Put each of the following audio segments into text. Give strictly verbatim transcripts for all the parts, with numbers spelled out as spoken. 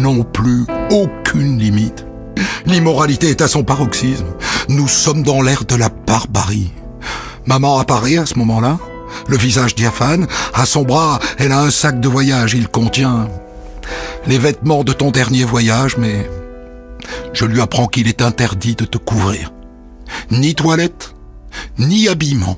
n'ont plus aucune limite. L'immoralité est à son paroxysme. Nous sommes dans l'ère de la barbarie. Maman apparaît à ce moment-là, le visage diaphane. À son bras, elle a un sac de voyage. Il contient les vêtements de ton dernier voyage, mais je lui apprends qu'il est interdit de te couvrir. Ni toilette, ni habillement.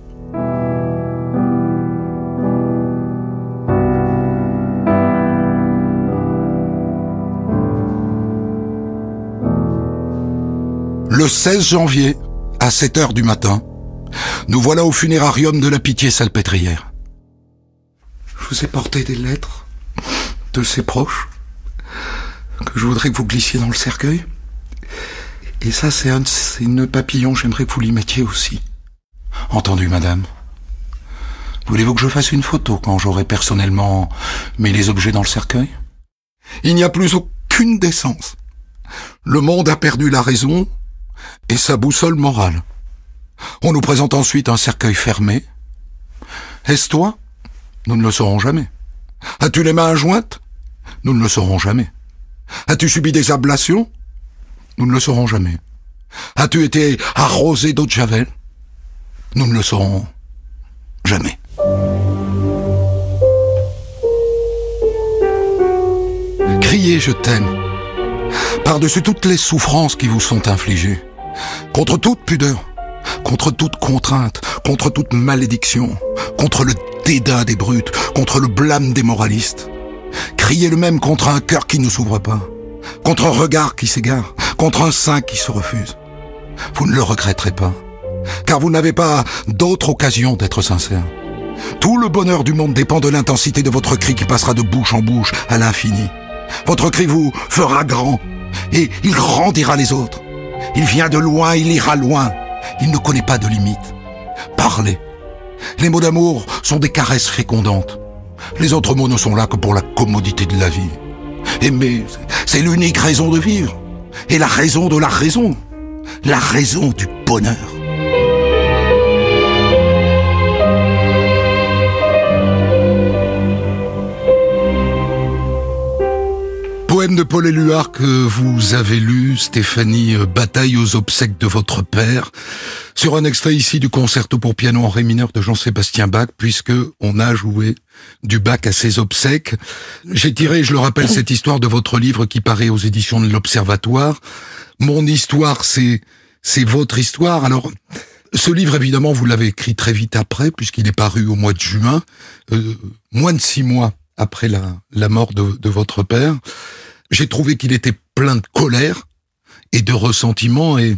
Le seize janvier, à sept heures du matin, nous voilà au funérarium de la Pitié-Salpêtrière. Je vous ai porté des lettres de ses proches que je voudrais que vous glissiez dans le cercueil. Et ça, c'est un de ces nœuds papillons, j'aimerais que vous l'y mettiez aussi. Entendu, madame. Voulez-vous que je fasse une photo quand j'aurai personnellement mis les objets dans le cercueil? Il n'y a plus aucune décence. Le monde a perdu la raison et sa boussole morale. On nous présente ensuite un cercueil fermé. Est-ce toi? Nous ne le saurons jamais. As-tu les mains jointes? Nous ne le saurons jamais. As-tu subi des ablations? Nous ne le saurons jamais. As-tu été arrosé d'eau de Javel? Nous ne le saurons jamais. Criez je t'aime, par-dessus toutes les souffrances qui vous sont infligées, contre toute pudeur, contre toute contrainte, contre toute malédiction, contre le dédain des brutes, contre le blâme des moralistes. Criez le même contre un cœur qui ne s'ouvre pas, contre un regard qui s'égare, contre un sein qui se refuse. Vous ne le regretterez pas, car vous n'avez pas d'autre occasion d'être sincère. Tout le bonheur du monde dépend de l'intensité de votre cri qui passera de bouche en bouche à l'infini. Votre cri vous fera grand, et il grandira les autres. Il vient de loin, il ira loin. Il ne connaît pas de limite. Parlez. Les mots d'amour sont des caresses fécondantes. Les autres mots ne sont là que pour la commodité de la vie. Aimer, c'est l'unique raison de vivre. Et la raison de la raison. La raison du bonheur. Poème de Paul Éluard que vous avez lu, Stéphanie, Bataille aux obsèques de votre père, sur un extrait ici du concerto pour piano en ré mineur de Jean-Sébastien Bach, puisque on a joué du Bach à ses obsèques. J'ai tiré, je le rappelle, cette histoire de votre livre qui paraît aux éditions de l'Observatoire. Mon histoire, c'est c'est votre histoire. Alors, ce livre, évidemment, vous l'avez écrit très vite après, puisqu'il est paru au mois de juin, euh, moins de six mois après la, la mort de, de votre père. J'ai trouvé qu'il était plein de colère et de ressentiment, et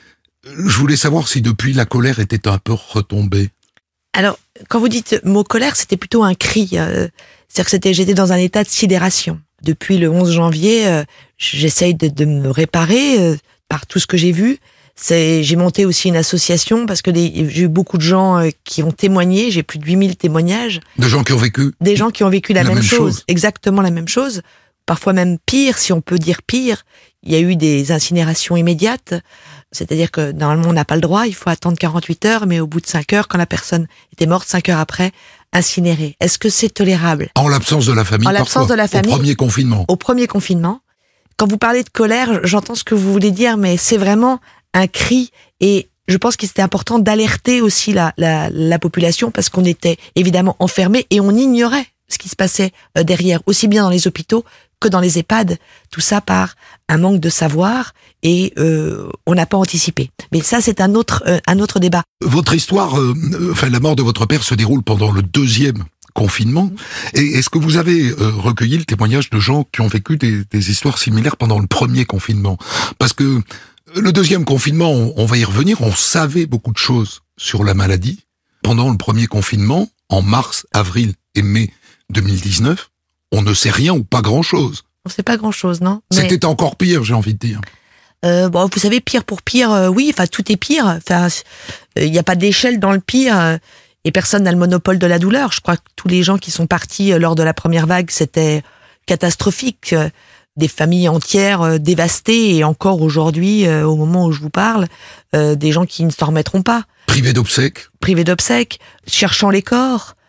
je voulais savoir si depuis la colère était un peu retombée. Alors, quand vous dites mot colère, c'était plutôt un cri. Euh, c'est-à-dire que c'était, j'étais dans un état de sidération. Depuis le onze janvier, euh, j'essaye de, de me réparer euh, par tout ce que j'ai vu. C'est, j'ai monté aussi une association parce que les, j'ai eu beaucoup de gens euh, qui ont témoigné. J'ai plus de huit mille témoignages. De gens qui ont vécu Des gens qui ont vécu la, la même, même chose, chose. exactement la même chose. Parfois même pire, si on peut dire pire. Il y a eu des incinérations immédiates. C'est-à-dire que normalement on n'a pas le droit, il faut attendre quarante-huit heures, mais au bout de cinq heures, quand la personne était morte, cinq heures après, incinérée. Est-ce que c'est tolérable? En l'absence de la famille, En l'absence parfois, de la famille, au premier confinement. Au premier confinement. Quand vous parlez de colère, j'entends ce que vous voulez dire, mais c'est vraiment un cri, et je pense qu'il était important d'alerter aussi la, la, la population, parce qu'on était évidemment enfermés et on ignorait ce qui se passait derrière, aussi bien dans les hôpitaux que dans les EHPAD, tout ça par un manque de savoir, et euh, on n'a pas anticipé. Mais ça, c'est un autre, euh, un autre débat. Votre histoire, euh, enfin la mort de votre père se déroule pendant le deuxième confinement. Et est-ce que vous avez euh, recueilli le témoignage de gens qui ont vécu des, des histoires similaires pendant le premier confinement? Parce que le deuxième confinement, on, on va y revenir, on savait beaucoup de choses sur la maladie. Pendant le premier confinement, en mars, avril et mai deux mille dix-neuf, on ne sait rien ou pas grand-chose. On ne sait pas grand-chose, non? Mais, C'était encore pire, j'ai envie de dire. Euh, bon, vous savez, pire pour pire, euh, oui, enfin, tout est pire. Enfin, il euh, n'y a pas d'échelle dans le pire, euh, et personne n'a le monopole de la douleur. Je crois que tous les gens qui sont partis euh, lors de la première vague, c'était catastrophique. Euh, des familles entières euh, dévastées, et encore aujourd'hui, euh, au moment où je vous parle, euh, des gens qui ne s'en remettront pas. Privés d'obsèques. Privés d'obsèques, cherchant les corps.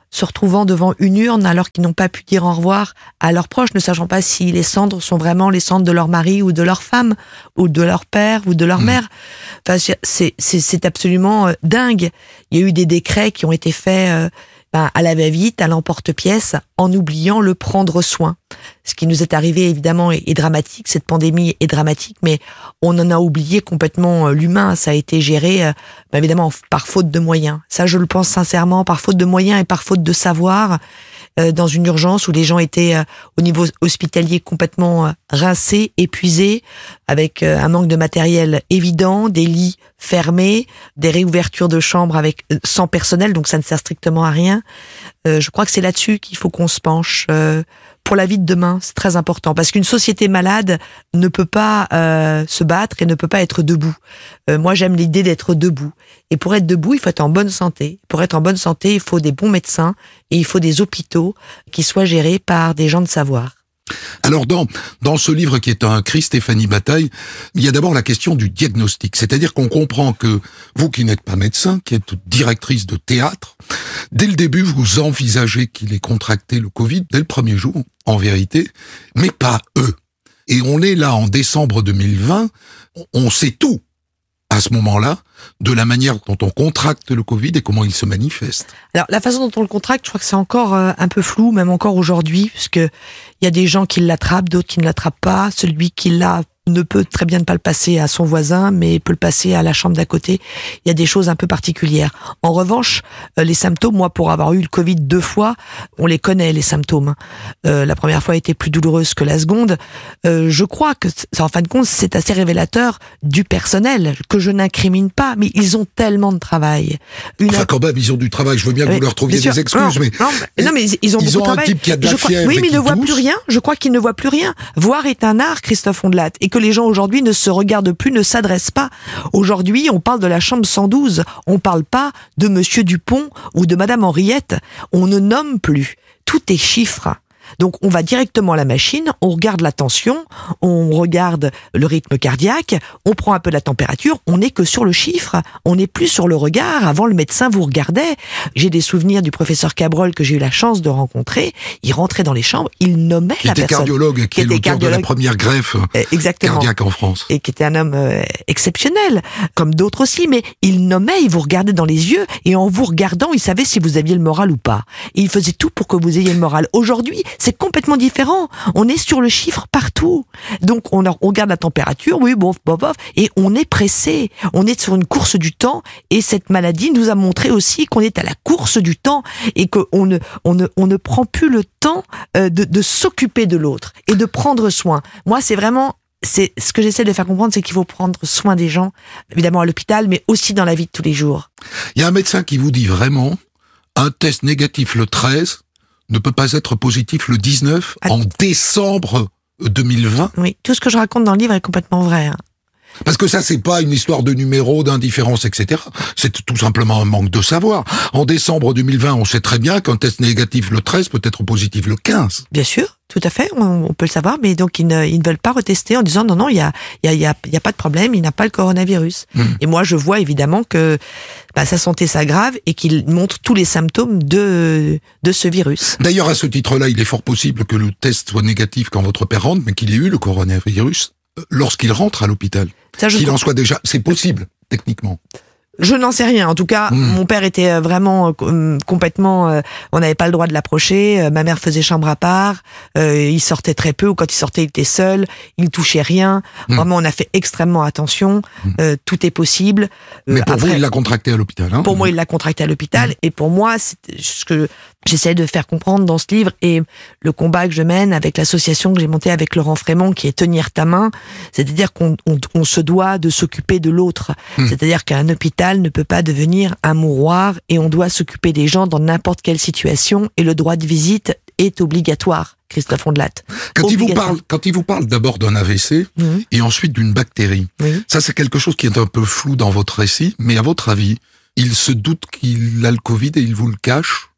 se retrouvant devant une urne alors qu'ils n'ont pas pu dire au revoir à leurs proches, ne sachant pas si les cendres sont vraiment les cendres de leur mari ou de leur femme, ou de leur père ou de leur mmh. mère. Enfin, c'est, c'est, c'est absolument dingue. Il y a eu des décrets qui ont été faits euh, ben, à la va-vite, à l'emporte-pièce, en oubliant le prendre soin. Ce qui nous est arrivé, évidemment, est, est dramatique. Cette pandémie est dramatique, mais on en a oublié complètement l'humain. Ça a été géré, euh, ben, évidemment, par faute de moyens. Ça, je le pense sincèrement, par faute de moyens et par faute de savoir, euh, dans une urgence où les gens étaient, euh, au niveau hospitalier, complètement euh, rincés, épuisés, avec euh, un manque de matériel évident, des lits fermés, des réouvertures de chambres avec euh, sans personnel, donc ça ne sert strictement à rien. Euh, je crois que c'est là-dessus qu'il faut qu'on se penche. Euh, pour la vie de demain, c'est très important, parce qu'une société malade ne peut pas euh, se battre et ne peut pas être debout. Euh, moi, j'aime l'idée d'être debout. Et pour être debout, il faut être en bonne santé. Pour être en bonne santé, il faut des bons médecins et il faut des hôpitaux qui soient gérés par des gens de savoir. Alors dans dans ce livre qui est un cri, Stéphanie Bataille, il y a d'abord la question du diagnostic, c'est-à-dire qu'on comprend que vous qui n'êtes pas médecin, qui êtes directrice de théâtre, dès le début vous envisagez qu'il ait contracté le Covid dès le premier jour, en vérité, mais pas eux. Et on est là en décembre deux mille vingt, on sait tout à ce moment-là, de la manière dont on contracte le Covid et comment il se manifeste. Alors, la façon dont on le contracte, je crois que c'est encore euh, un peu flou, même encore aujourd'hui, puisque il y a des gens qui l'attrapent, d'autres qui ne l'attrapent pas. Celui qui l'a ne peut très bien ne pas le passer à son voisin, mais peut le passer à la chambre d'à côté. Il y a des choses un peu particulières. En revanche, euh, les symptômes, moi, pour avoir eu le Covid deux fois, on les connaît, les symptômes. Euh, la première fois a été plus douloureuse que la seconde. Euh, je crois que, en fin de compte, c'est assez révélateur du personnel, que je n'incrimine pas, mais ils ont tellement de travail. Une enfin, quand même, ils ont du travail. Je veux bien que oui, vous leur trouviez des excuses, non, mais... Non, mais, non, mais ils ont ils beaucoup ont de travail. un type qui a de la je crois, fièvre oui, mais et il ne voit tousse. plus rien. Je crois qu'il ne voit plus rien. Voir est un art, Christophe Ondelat, et que les gens aujourd'hui ne se regardent plus, ne s'adressent pas. Aujourd'hui, on parle de la chambre cent douze. On parle pas de Monsieur Dupont ou de Madame Henriette. On ne nomme plus. Tout est chiffre. Donc on va directement à la machine, on regarde la tension, on regarde le rythme cardiaque, on prend un peu la température, on n'est que sur le chiffre, on n'est plus sur le regard. Avant, le médecin vous regardait. J'ai des souvenirs du professeur Cabrol que j'ai eu la chance de rencontrer. Il rentrait dans les chambres, il nommait qui la était personne. Cardiologue, qui, qui est l'auteur de la première greffe Exactement. cardiaque en France. Et qui était un homme euh, exceptionnel, comme d'autres aussi, mais il nommait, il vous regardait dans les yeux, et en vous regardant, il savait si vous aviez le moral ou pas. Et il faisait tout pour que vous ayez le moral. Aujourd'hui, c'est complètement différent. On est sur le chiffre partout. Donc, on, a, on regarde la température, oui, bof, bof, bof, et on est pressé. On est sur une course du temps, et cette maladie nous a montré aussi qu'on est à la course du temps, et qu'on ne, on ne, on ne prend plus le temps euh, de, de s'occuper de l'autre, et de prendre soin. Moi, c'est vraiment, c'est ce que j'essaie de faire comprendre, c'est qu'il faut prendre soin des gens, évidemment à l'hôpital, mais aussi dans la vie de tous les jours. Il y a un médecin qui vous dit vraiment, un test négatif le treize, ne peut pas être positif le dix-neuf en décembre deux mille vingt. Oui, tout ce que je raconte dans le livre est complètement vrai. Hein. Parce que ça, c'est pas une histoire de numéros, d'indifférence, et cetera. C'est tout simplement un manque de savoir. En décembre deux mille vingt, on sait très bien qu'un test négatif le treize peut être positif le quinze. Bien sûr, tout à fait, on, on peut le savoir, mais donc ils ne, ils ne veulent pas retester en disant non, non, il y a, il y a, il y a, il y a pas de problème, il n'a pas le coronavirus. Mmh. Et moi, je vois évidemment que bah, sa santé s'aggrave et qu'il montre tous les symptômes de, de ce virus. D'ailleurs, à ce titre-là, il est fort possible que le test soit négatif quand votre père rentre, mais qu'il ait eu le coronavirus lorsqu'il rentre à l'hôpital. Ça, qu'il en soit déjà, c'est possible, techniquement. Je n'en sais rien. En tout cas, mmh. mon père était vraiment euh, complètement... Euh, on n'avait pas le droit de l'approcher. Euh, ma mère faisait chambre à part. Euh, il sortait très peu, ou quand il sortait, il était seul. Il ne touchait rien. Mmh. Vraiment, on a fait extrêmement attention. Mmh. Euh, tout est possible. Mais pour Après, vous, il l'a contracté à l'hôpital. Hein pour moi, il l'a contracté à l'hôpital. Mmh. Et pour moi, c'est ce que j'essaie de faire comprendre dans ce livre, et le combat que je mène avec l'association que j'ai montée avec Laurent Frémont, qui est Tenir ta main, c'est-à-dire qu'on on, on se doit de s'occuper de l'autre. Mmh. C'est-à-dire qu'un hôpital ne peut pas devenir un mouroir, et on doit s'occuper des gens dans n'importe quelle situation, et le droit de visite est obligatoire, Christophe Ondelat. Quand il vous parle, quand il vous parle d'abord d'un A V C, mmh. et ensuite d'une bactérie, oui. ça c'est quelque chose qui est un peu flou dans votre récit, mais à votre avis, il se doute qu'il a le Covid et il vous le cache ? Non,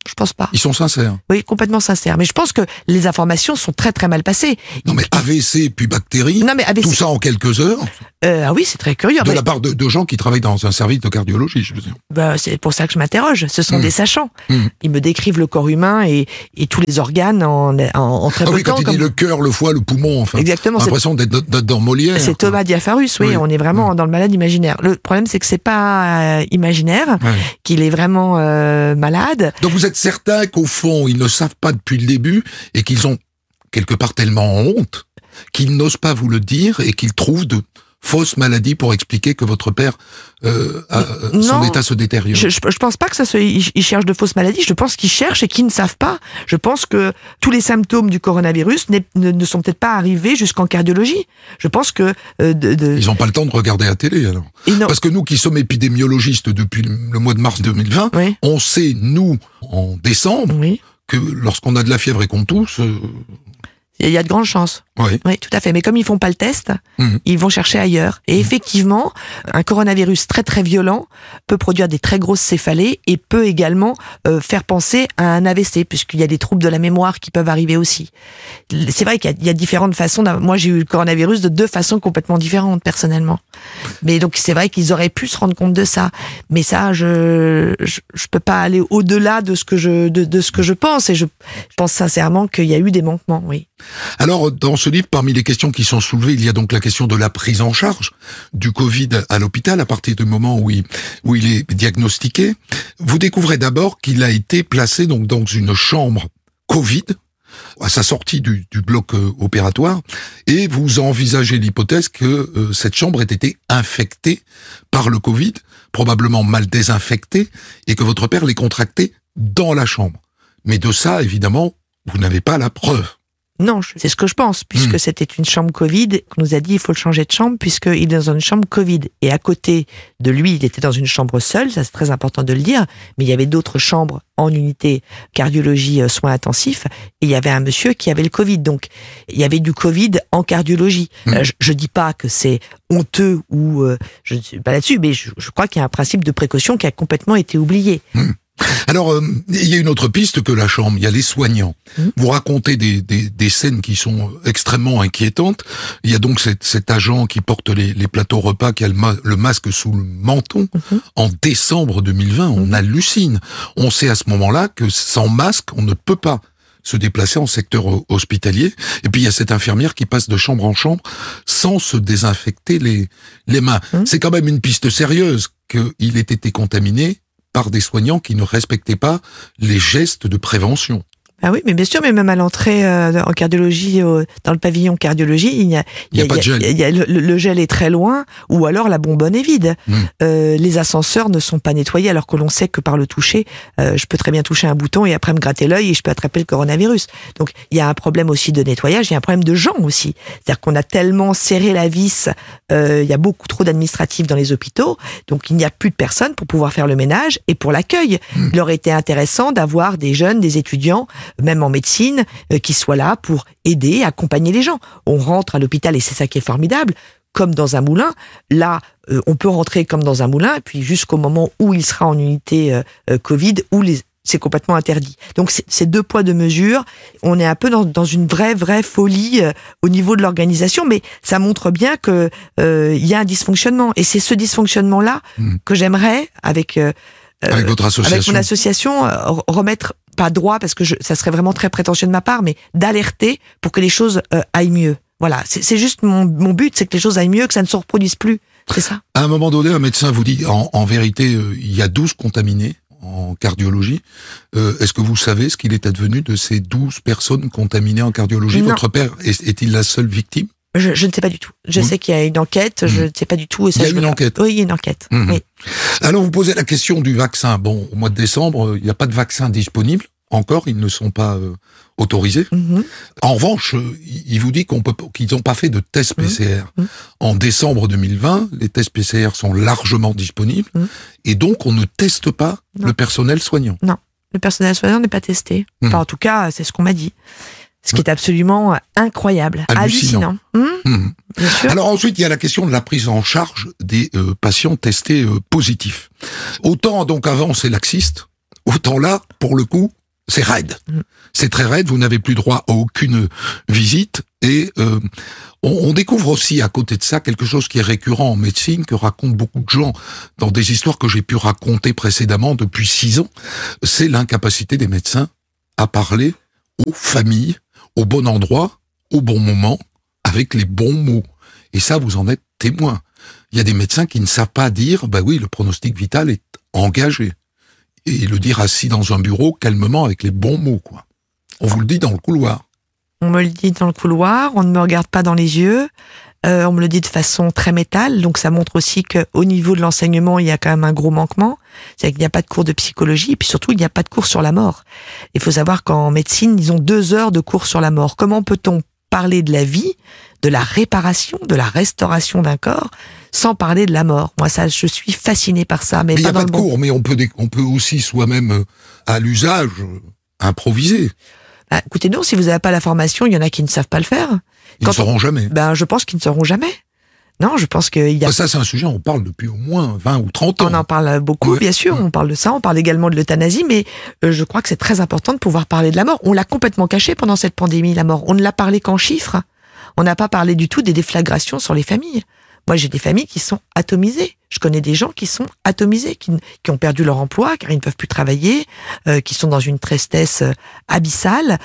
Je pense pas. Ils sont sincères. Oui, complètement sincères. Mais je pense que les informations sont très très mal passées. Non mais A V C puis bactéries, non, mais A V C... tout ça en quelques heures. Euh, ah oui, c'est très curieux. De mais... la part de, de gens qui travaillent dans un service de cardiologie, je veux dire. Bah, c'est pour ça que je m'interroge. Ce sont mmh. des sachants. Mmh. Ils me décrivent le corps humain et, et tous les organes en, en, en très ah peu oui, de temps. Quand il comme... dit le cœur, le foie, le poumon, enfin. Exactement. J'ai l'impression d'être, d'être dans Molière. C'est quoi. Thomas Diafarus, oui, oui. On est vraiment mmh. dans le malade imaginaire. Le problème, c'est que c'est pas euh, imaginaire, ouais. qu'il est vraiment euh, malade. Donc vous êtes certain qu'au fond, ils ne savent pas depuis le début et qu'ils ont quelque part tellement honte qu'ils n'osent pas vous le dire et qu'ils trouvent de fausses maladies pour expliquer que votre père, euh, a, non, son état se détériore. Je, je, je pense pas que ça se, ils, ils cherchent de fausses maladies. Je pense qu'ils cherchent et qu'ils ne savent pas. Je pense que tous les symptômes du coronavirus ne, ne sont peut-être pas arrivés jusqu'en cardiologie. Je pense que euh, de, de... ils n'ont pas le temps de regarder la télé alors. Parce que nous qui sommes épidémiologistes depuis le mois de mars deux mille vingt, oui. on sait nous en décembre oui. que lorsqu'on a de la fièvre et qu'on tousse. Euh... Il y a de grandes chances. Oui. Oui, tout à fait. Mais comme ils font pas le test, mmh. ils vont chercher ailleurs. Et mmh. effectivement, un coronavirus très très violent peut produire des très grosses céphalées et peut également euh, faire penser à un A V C, puisqu'il y a des troubles de la mémoire qui peuvent arriver aussi. C'est vrai qu'il y a, il y a différentes façons. Moi, j'ai eu le coronavirus de deux façons complètement différentes, personnellement. Mais donc, c'est vrai qu'ils auraient pu se rendre compte de ça. Mais ça, je je, je peux pas aller au-delà de ce que je de, de ce que je pense. Et je, je pense sincèrement qu'il y a eu des manquements, oui. Alors, dans ce livre, parmi les questions qui sont soulevées, il y a donc la question de la prise en charge du Covid à l'hôpital à partir du moment où il, où il est diagnostiqué. Vous découvrez d'abord qu'il a été placé donc dans une chambre Covid à sa sortie du, du bloc euh, opératoire et vous envisagez l'hypothèse que euh, cette chambre ait été infectée par le Covid, probablement mal désinfectée, et que votre père l'ait contracté dans la chambre. Mais de ça, évidemment, vous n'avez pas la preuve. Non, c'est ce que je pense, puisque mmh. c'était une chambre Covid, qu'on nous a dit il faut le changer de chambre, puisqu'il est dans une chambre Covid. Et à côté de lui, il était dans une chambre seule, ça c'est très important de le dire, mais il y avait d'autres chambres en unité cardiologie soins intensifs, et il y avait un monsieur qui avait le Covid. Donc, il y avait du Covid en cardiologie. Mmh. Euh, je, je dis pas que c'est honteux ou euh, je ne suis pas là-dessus, mais je, je crois qu'il y a un principe de précaution qui a complètement été oublié. Mmh. Alors, euh, il y a une autre piste que la chambre, il y a les soignants. Mmh. Vous racontez des, des, des scènes qui sont extrêmement inquiétantes. Il y a donc cet, cet agent qui porte les, les plateaux repas, qui a le, ma- le masque sous le menton. Mmh. En décembre deux mille vingt, on mmh. hallucine. On sait à ce moment-là que sans masque, on ne peut pas se déplacer en secteur hospitalier. Et puis il y a cette infirmière qui passe de chambre en chambre sans se désinfecter les, les mains. Mmh. C'est quand même une piste sérieuse qu'il ait été contaminé par des soignants qui ne respectaient pas les gestes de prévention. Ah oui, mais bien sûr, mais même à l'entrée euh, en cardiologie, euh, dans le pavillon cardiologie, il y a, il y a, il y a pas de gel. Il y a, le, le gel est très loin, ou alors la bonbonne est vide. Mmh. Euh, les ascenseurs ne sont pas nettoyés, alors que l'on sait que par le toucher, euh, je peux très bien toucher un bouton et après me gratter l'œil et je peux attraper le coronavirus. Donc il y a un problème aussi de nettoyage, il y a un problème de gens aussi. C'est-à-dire qu'on a tellement serré la vis, euh, il y a beaucoup trop d'administratifs dans les hôpitaux, donc il n'y a plus de personnes pour pouvoir faire le ménage et pour l'accueil. Mmh. Il aurait été intéressant d'avoir des jeunes, des étudiants, même en médecine, euh, qui soient là pour aider, accompagner les gens. On rentre à l'hôpital et c'est ça qui est formidable, comme dans un moulin. Là, euh, on peut rentrer comme dans un moulin, et puis jusqu'au moment où il sera en unité euh, euh, Covid, où les, c'est complètement interdit. Donc c'est, c'est deux poids, deux mesures. On est un peu dans, dans une vraie, vraie folie euh, au niveau de l'organisation, mais ça montre bien que euh, y a un dysfonctionnement. Et c'est ce dysfonctionnement-là mmh. que j'aimerais, avec... Euh, Avec votre association. Avec mon association, euh, remettre, pas droit, parce que je, ça serait vraiment très prétentieux de ma part, mais d'alerter pour que les choses euh, aillent mieux. Voilà, c'est, c'est juste mon, mon but, c'est que les choses aillent mieux, que ça ne se reproduise plus. C'est ça. À un moment donné, un médecin vous dit, en, en vérité, euh, il y a douze contaminés en cardiologie. Euh, est-ce que vous savez ce qu'il est advenu de ces douze personnes contaminées en cardiologie? Non. Votre père est, est-il la seule victime? Je, je ne sais pas du tout. Je mmh. sais qu'il y a une enquête, mmh. je ne sais pas du tout. Et ça, il y a je une veux... enquête. Oui, il y a une enquête. Mmh. Oui. Alors, vous posez la question du vaccin. Bon, au mois de décembre, il n'y a pas de vaccin disponible. Encore, ils ne sont pas euh, autorisés. Mmh. En revanche, il vous dit qu'on peut, qu'ils n'ont pas fait de test P C R. Mmh. En décembre deux mille vingt, les tests P C R sont largement disponibles. Mmh. Et donc, on ne teste pas non. le personnel soignant. Non, le personnel soignant n'est pas testé. Mmh. Enfin, en tout cas, c'est ce qu'on m'a dit. Ce qui est absolument incroyable, hallucinant. hallucinant. Mmh, mmh. Bien sûr. Alors ensuite, il y a la question de la prise en charge des euh, patients testés euh, positifs. Autant donc avant c'est laxiste, Autant là, pour le coup, c'est raide. Mmh. C'est très raide, vous n'avez plus droit à aucune visite, et euh, on, on découvre aussi à côté de ça quelque chose qui est récurrent en médecine, que racontent beaucoup de gens dans des histoires que j'ai pu raconter précédemment depuis six ans, c'est l'incapacité des médecins à parler aux familles, au bon endroit, au bon moment, avec les bons mots. Et ça, vous en êtes témoin. Il y a des médecins qui ne savent pas dire, bah oui, le pronostic vital est engagé. Et le dire assis dans un bureau, calmement, avec les bons mots, quoi. On vous le dit dans le couloir. On me le dit dans le couloir, on ne me regarde pas dans les yeux, euh, on me le dit de façon très métal, donc ça montre aussi qu'au niveau de l'enseignement, il y a quand même un gros manquement. C'est qu'il n'y a pas de cours de psychologie, et puis surtout, il n'y a pas de cours sur la mort. Il faut savoir qu'en médecine, ils ont deux heures de cours sur la mort. Comment peut-on parler de la vie, de la réparation, de la restauration d'un corps, sans parler de la mort? Moi, ça, je suis fascinée par ça. Mais il n'y a pas de bon... cours, mais on peut, on peut aussi soi-même, euh, à l'usage, euh, improviser. Bah, écoutez, non, si vous n'avez pas la formation, il y en a qui ne savent pas le faire. Ils Quand ne sauront on... jamais. Ben, je pense qu'ils ne sauront jamais. Non, je pense qu'il y a... Ça, c'est un sujet, on parle depuis au moins vingt ou trente ans. On en parle beaucoup, ouais, bien sûr, ouais. On parle de ça, on parle également de l'euthanasie, mais euh, je crois que c'est très important de pouvoir parler de la mort. On l'a complètement caché pendant cette pandémie, la mort. On ne l'a parlé qu'en chiffres. On n'a pas parlé du tout des déflagrations sur les familles. Moi, j'ai des familles qui sont atomisées. Je connais des gens qui sont atomisés, qui, qui ont perdu leur emploi, car ils ne peuvent plus travailler, euh, qui sont dans une tristesse euh, abyssale.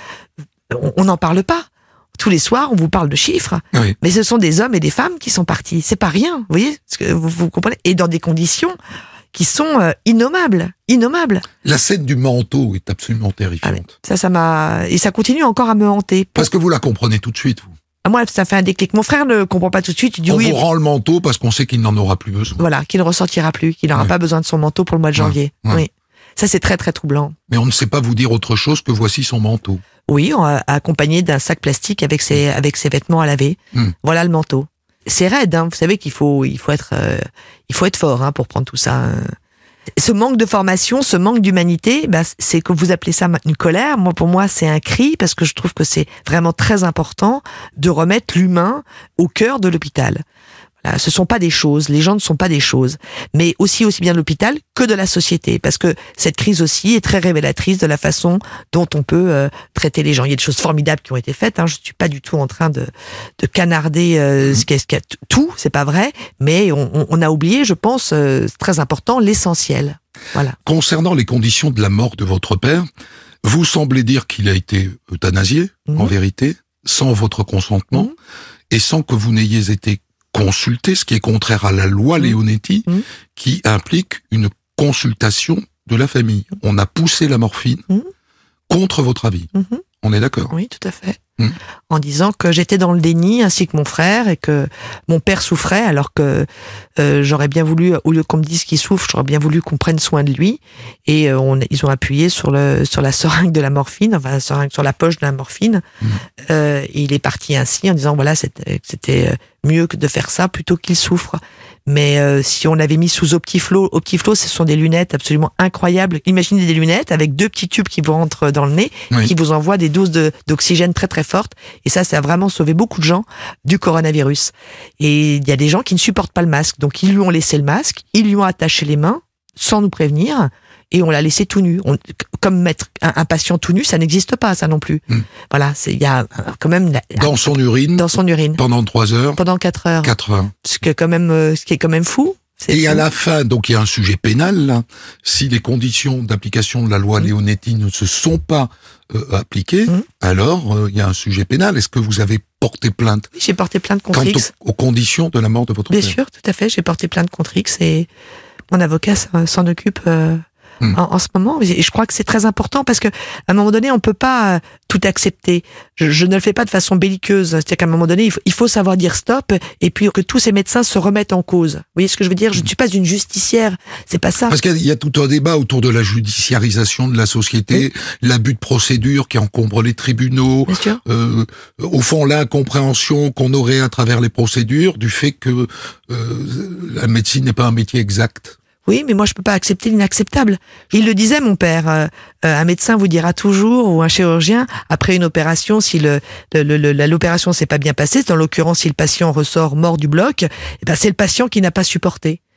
On n'en parle pas. Tous les soirs, on vous parle de chiffres, oui. Mais ce sont des hommes et des femmes qui sont partis. C'est pas rien, vous voyez, ce que vous, vous comprenez. Et dans des conditions qui sont euh, innommables, innommables. La scène du manteau est absolument terrifiante. Ah, ça, ça m'a et ça continue encore à me hanter. Pour... Parce que vous la comprenez tout de suite, vous. Moi, ça fait un déclic. Mon frère ne comprend pas tout de suite. Il dit on oui. vous rend le manteau parce qu'on sait qu'il n'en aura plus besoin. Voilà, qu'il ne ressortira plus, qu'il n'aura ouais. pas besoin de son manteau pour le mois de janvier. Ouais. Ouais. Oui, ça c'est très très troublant. Mais on ne sait pas vous dire autre chose que voici son manteau. Oui, on a accompagné d'un sac plastique avec ses avec ses vêtements à laver. Mmh. Voilà le manteau. C'est raide, hein. Vous savez qu'il faut il faut être euh, il faut être fort hein, pour prendre tout ça. Hein. Ce manque de formation, ce manque d'humanité, bah, c'est que vous appelez ça une colère. Moi, pour moi, c'est un cri parce que je trouve que c'est vraiment très important de remettre l'humain au cœur de l'hôpital. Voilà, ce sont pas des choses, les gens ne sont pas des choses, mais aussi aussi bien de l'hôpital que de la société, parce que cette crise aussi est très révélatrice de la façon dont on peut euh, traiter les gens. Il y a des choses formidables qui ont été faites. Hein, je suis pas du tout en train de, de canarder euh, ce qu'est ce qu'il y a tout, c'est pas vrai, mais on, on a oublié, je pense, euh, c'est très important, l'essentiel. Voilà. Concernant les conditions de la mort de votre père, vous semblez dire qu'il a été euthanasié, mmh. en vérité, sans votre consentement, mmh. et sans que vous n'ayez été consulter, ce qui est contraire à la loi mmh. Leonetti, mmh. qui implique une consultation de la famille. On a poussé la morphine mmh. contre votre avis. Mmh. On est d'accord? Oui, tout à fait. Mmh. En disant que j'étais dans le déni, ainsi que mon frère, et que mon père souffrait, alors que euh, j'aurais bien voulu, au lieu qu'on me dise qu'il souffre, j'aurais bien voulu qu'on prenne soin de lui. Et euh, on, ils ont appuyé sur, le, sur la seringue de la morphine, enfin la seringue, sur la poche de la morphine. Mmh. Euh, et il est parti ainsi, en disant, voilà, c'était, c'était mieux que de faire ça, plutôt qu'il souffre. Mais euh, si on l'avait mis sous Optiflo, Optiflo, ce sont des lunettes absolument incroyables. Imaginez des lunettes avec deux petits tubes qui vous rentrent dans le nez, oui. qui vous envoient des doses de, d'oxygène très très fortes. Et ça, ça a vraiment sauvé beaucoup de gens du coronavirus. Et il y a des gens qui ne supportent pas le masque. Donc ils lui ont laissé le masque, ils lui ont attaché les mains, sans nous prévenir, et on l'a laissé tout nu. On, comme mettre un, un patient tout nu, ça n'existe pas, ça non plus. Mmh. Voilà, c'est il y a quand même la, dans son urine. Dans son urine. Pendant trois heures. Pendant quatre heures. Quatre heures. Ce qui est quand même, ce qui est quand même fou. C'est et fou. À la fin, donc il y a un sujet pénal. Là. Si les conditions d'application de la loi mmh. Leonetti ne se sont pas euh, appliquées, mmh. alors euh, il y a un sujet pénal. Est-ce que vous avez porté plainte? Oui, j'ai porté plainte contre Quant X. Aux, aux conditions de la mort de votre Bien père. Bien sûr, tout à fait. J'ai porté plainte contre X et mon avocat s'en occupe. Euh... Mmh. En, en ce moment, et je crois que c'est très important parce que à un moment donné, on peut pas euh, tout accepter. Je, je ne le fais pas de façon belliqueuse. C'est-à-dire qu'à un moment donné, il faut, il faut savoir dire stop, et puis que tous ces médecins se remettent en cause. Vous voyez ce que je veux dire? Je ne suis pas une justicière, c'est pas ça. Parce qu'il y a tout un débat autour de la judiciarisation de la société, oui. l'abus de procédure qui encombre les tribunaux, euh, au fond l'incompréhension qu'on aurait à travers les procédures du fait que euh, la médecine n'est pas un métier exact. Oui, mais moi je peux pas accepter l'inacceptable. Il le disait mon père, euh, un médecin vous dira toujours, ou un chirurgien, après une opération, si le, le, le l'opération s'est pas bien passée, dans l'occurrence si le patient ressort mort du bloc, eh ben c'est le patient qui n'a pas supporté.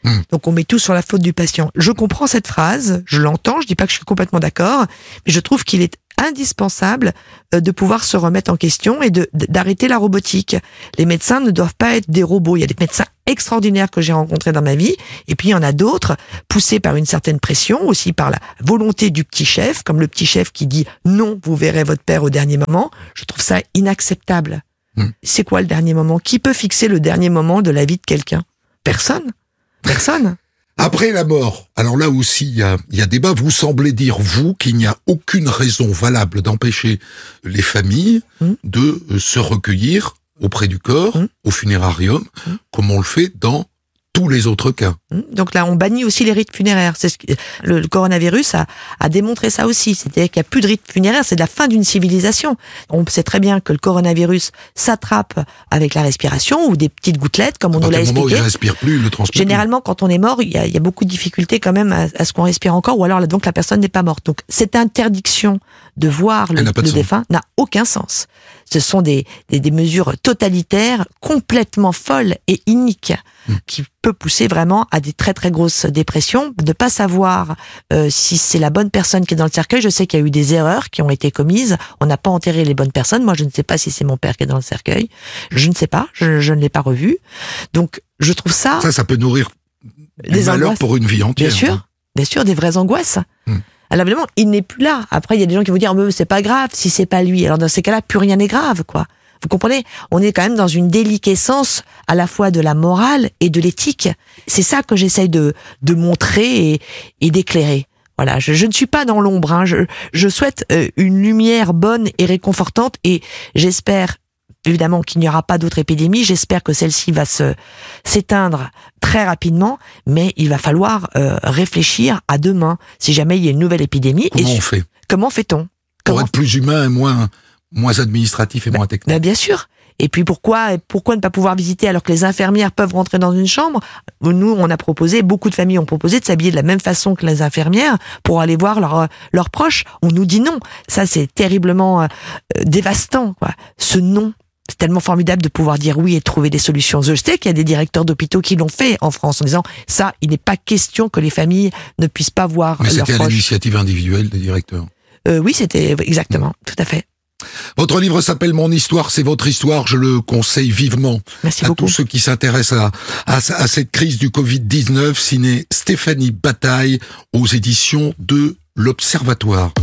Mmh. Donc on met tout sur la faute du patient. Je comprends cette phrase, je l'entends, je dis pas que je suis complètement d'accord, mais je trouve qu'il est indispensable de pouvoir se remettre en question et de, d'arrêter la robotique. Les médecins ne doivent pas être des robots. Il y a des médecins extraordinaires que j'ai rencontrés dans ma vie, et puis il y en a d'autres, poussés par une certaine pression, aussi par la volonté du petit chef, comme le petit chef qui dit « non, vous verrez votre père au dernier moment ». Je trouve ça inacceptable. Mmh. C'est quoi le dernier moment ? Qui peut fixer le dernier moment de la vie de quelqu'un ? Personne. Personne. Après la mort, alors là aussi, il y a, y a débat. Vous semblez dire, vous, qu'il n'y a aucune raison valable d'empêcher les familles mmh. de se recueillir auprès du corps, mmh. au funérarium, mmh. comme on le fait dans tous les autres cas. Donc là, on bannit aussi les rites funéraires. C'est ce que, le, le coronavirus a, a démontré ça aussi. C'est-à-dire qu'il n'y a plus de rites funéraires, c'est de la fin d'une civilisation. On sait très bien que le coronavirus s'attrape avec la respiration ou des petites gouttelettes, comme on nous l'a expliqué. À partir du moment où il ne respire plus, il ne transpire Généralement, plus. quand on est mort, il y a, il y a beaucoup de difficultés quand même à, à ce qu'on respire encore, ou alors donc la personne n'est pas morte. Donc cette interdiction de voir le, le défunt n'a aucun sens. Ce sont des, des, des mesures totalitaires, complètement folles et iniques, mmh. qui peut pousser vraiment à des très très grosses dépressions. De ne pas savoir euh, si c'est la bonne personne qui est dans le cercueil. Je sais qu'il y a eu des erreurs qui ont été commises. On n'a pas enterré les bonnes personnes. Moi, je ne sais pas si c'est mon père qui est dans le cercueil. Je ne sais pas. Je, je ne l'ai pas revu. Donc, je trouve ça... Ça, ça peut nourrir des malheurs pour une vie entière. Bien sûr, hein. Bien sûr, des vraies angoisses. Mmh. Alors évidemment, il n'est plus là. Après, il y a des gens qui vont dire, mais c'est pas grave si c'est pas lui. Alors dans ces cas-là, plus rien n'est grave, quoi. Vous comprenez ? On est quand même dans une déliquescence à la fois de la morale et de l'éthique. C'est ça que j'essaye de, de montrer et, et d'éclairer. Voilà, je, je ne suis pas dans l'ombre. Hein. Je, je souhaite euh, une lumière bonne et réconfortante, et j'espère évidemment qu'il n'y aura pas d'autres épidémies. J'espère que celle-ci va se s'éteindre très rapidement, mais il va falloir euh, réfléchir à demain si jamais il y a une nouvelle épidémie. Comment et on fait ? Comment fait-on ? Comment Pour être plus humain et moins moins administratif et bah, moins technique. Bah bien sûr. Et puis pourquoi pourquoi ne pas pouvoir visiter alors que les infirmières peuvent rentrer dans une chambre ? Nous, on a proposé, beaucoup de familles ont proposé de s'habiller de la même façon que les infirmières pour aller voir leurs leurs proches. On nous dit non. Ça, c'est terriblement euh, dévastant, quoi. Ce non. C'est tellement formidable de pouvoir dire oui et de trouver des solutions. Je sais qu'il y a des directeurs d'hôpitaux qui l'ont fait en France en disant ça, il n'est pas question que les familles ne puissent pas voir Mais leurs proches. Mais c'était à l'initiative individuelle des directeurs. Euh, oui, c'était exactement, mmh. tout à fait. Votre livre s'appelle Mon histoire, c'est votre histoire. Je le conseille vivement Merci à beaucoup. tous ceux qui s'intéressent à, à, à cette crise du covid dix-neuf, signé Stéphanie Bataille aux éditions de l'Observatoire.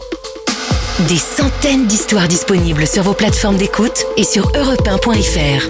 Des centaines d'histoires disponibles sur vos plateformes d'écoute et sur europe un point f r.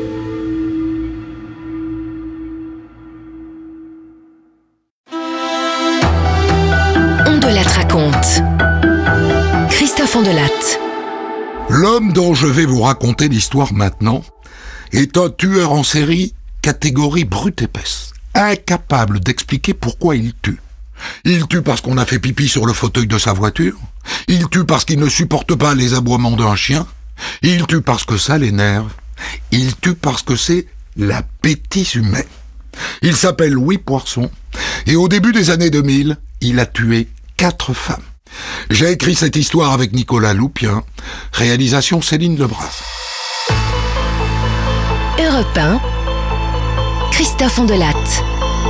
On de Latte raconte. Christophe Ondelatte. L'homme dont je vais vous raconter l'histoire maintenant est un tueur en série catégorie brute épaisse, incapable d'expliquer pourquoi il tue. Il tue parce qu'on a fait pipi sur le fauteuil de sa voiture, il tue parce qu'il ne supporte pas les aboiements d'un chien, il tue parce que ça l'énerve, il tue parce que c'est la bêtise humaine. Il s'appelle Louis Poisson, et au début des années deux mille, il a tué quatre femmes. J'ai écrit cette histoire avec Nicolas Loupien, réalisation Céline Lebras. Europe un, Christophe Ondelatte.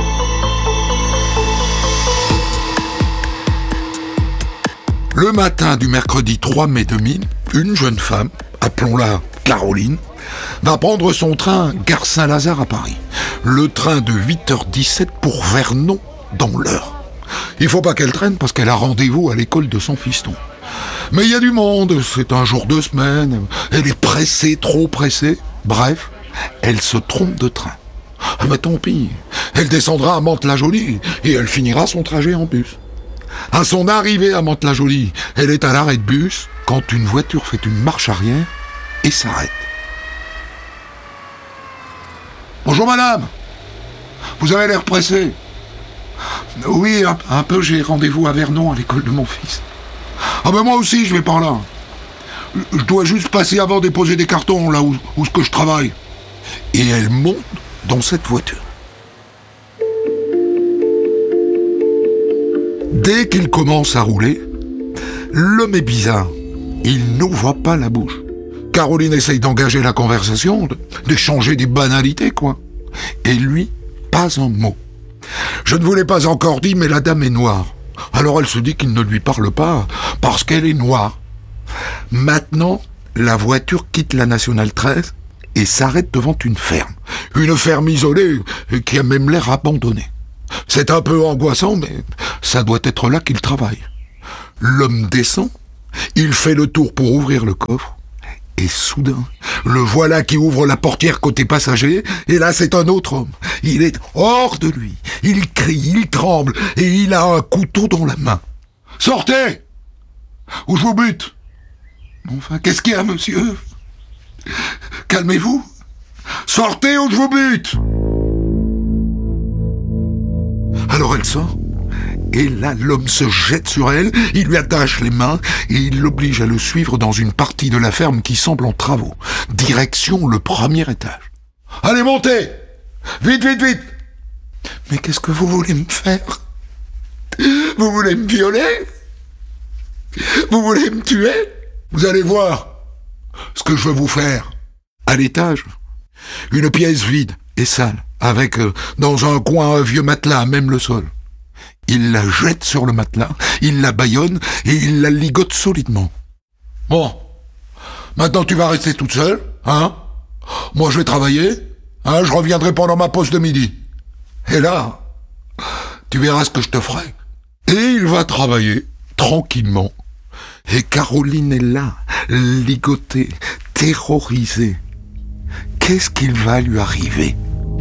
Le matin du mercredi trois mai deux mille, une jeune femme, appelons-la Caroline, va prendre son train gare Saint-Lazare à Paris. Le train de huit heures dix-sept pour Vernon dans l'heure. Il faut pas qu'elle traîne parce qu'elle a rendez-vous à l'école de son fiston. Mais il y a du monde, c'est un jour de semaine, elle est pressée, trop pressée. Bref, elle se trompe de train. Mais tant pis, elle descendra à Mantes-la-Jolie et elle finira son trajet en bus. À son arrivée à Mantes-la-Jolie, elle est à l'arrêt de bus quand une voiture fait une marche arrière et s'arrête. « Bonjour madame, vous avez l'air pressée. » « Oui, un, un peu, j'ai rendez-vous à Vernon à l'école de mon fils. »« Ah ben moi aussi, je vais par là. Je dois juste passer avant déposer des cartons là où, où ce que je travaille. » Et elle monte dans cette voiture. Dès qu'il commence à rouler, l'homme est bizarre. Il n'ouvre pas la bouche. Caroline essaye d'engager la conversation, d'échanger des banalités, quoi. Et lui, pas un mot. Je ne vous l'ai pas encore dit, mais la dame est noire. Alors elle se dit qu'il ne lui parle pas, parce qu'elle est noire. Maintenant, la voiture quitte la Nationale treize et s'arrête devant une ferme. Une ferme isolée qui a même l'air abandonnée. C'est un peu angoissant, mais ça doit être là qu'il travaille. L'homme descend, il fait le tour pour ouvrir le coffre, et soudain, le voilà qui ouvre la portière côté passager, et là c'est un autre homme. Il est hors de lui, il crie, il tremble, et il a un couteau dans la main. « Sortez, ou je vous bute !» Enfin, qu'est-ce qu'il y a, monsieur ? Calmez-vous. Sortez ou je vous bute. Alors elle sort, et là l'homme se jette sur elle, il lui attache les mains, et il l'oblige à le suivre dans une partie de la ferme qui semble en travaux. Direction le premier étage. Allez, montez ! Vite, vite, vite ! Mais qu'est-ce que vous voulez me faire ? Vous voulez me violer ? Vous voulez me tuer ? Vous allez voir ce que je veux vous faire. À l'étage, une pièce vide et sale, avec euh, dans un coin un vieux matelas à même le sol. Il la jette sur le matelas, il la bâillonne et il la ligote solidement. Bon, maintenant tu vas rester toute seule, hein ? Moi je vais travailler, hein ? Je reviendrai pendant ma pause de midi. Et là, tu verras ce que je te ferai. Et il va travailler, tranquillement. Et Caroline est là, ligotée, terrorisée. Qu'est-ce qu'il va lui arriver ?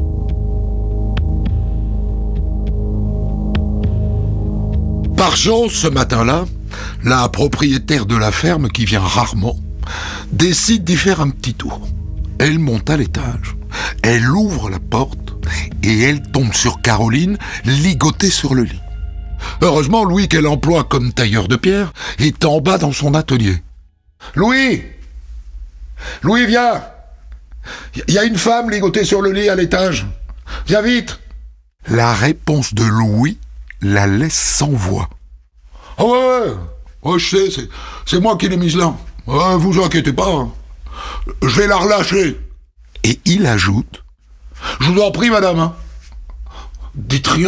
Par chance, ce matin-là, la propriétaire de la ferme, qui vient rarement, décide d'y faire un petit tour. Elle monte à l'étage, elle ouvre la porte et elle tombe sur Caroline, ligotée sur le lit. Heureusement, Louis, qu'elle emploie comme tailleur de pierre, est en bas dans son atelier. « Louis ! Louis, viens ! Il y a une femme ligotée sur le lit à l'étage. Viens vite !» La réponse de Louis la laisse sans voix. « Ah ouais, ouais, ouais, je sais, c'est, c'est moi qui l'ai mise là. Ouais, vous inquiétez pas, hein. Je vais la relâcher. » Et il ajoute, « Je vous en prie, madame, hein. Dites rien. »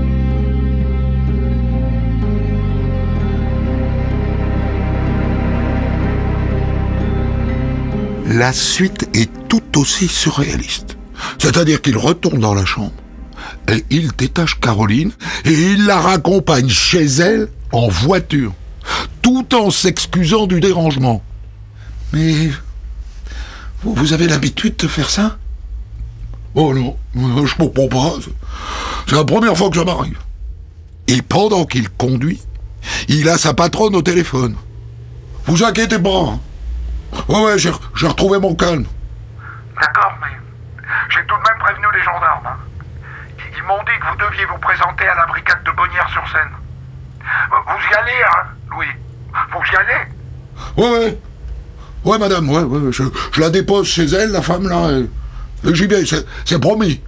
La suite est tout aussi surréaliste. C'est-à-dire qu'il retourne dans la chambre, et il détache Caroline, et il la raccompagne chez elle en voiture, tout en s'excusant du dérangement. « Mais vous, vous avez l'habitude de faire ça ?»« Oh non, je comprends pas, c'est la première fois que ça m'arrive. » Et pendant qu'il conduit, il a sa patronne au téléphone. « Vous inquiétez pas, hein. Ouais, ouais, j'ai, j'ai retrouvé mon calme. » D'accord, mais j'ai tout de même prévenu les gendarmes. Hein. Ils, ils m'ont dit que vous deviez vous présenter à la brigade de Bonnières-sur-Seine. Vous y allez, hein, Louis ? Vous y allez ? Ouais, ouais. Ouais, madame, ouais, ouais. Je, je la dépose chez elle, la femme, là. Et, et j'y vais, c'est, c'est promis.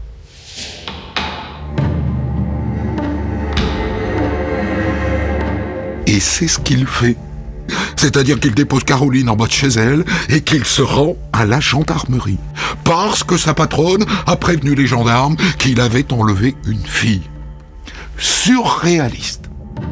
Et c'est ce qu'il fait. C'est-à-dire qu'il dépose Caroline en bas de chez elle et qu'il se rend à la gendarmerie. Parce que sa patronne a prévenu les gendarmes qu'il avait enlevé une fille. Surréaliste.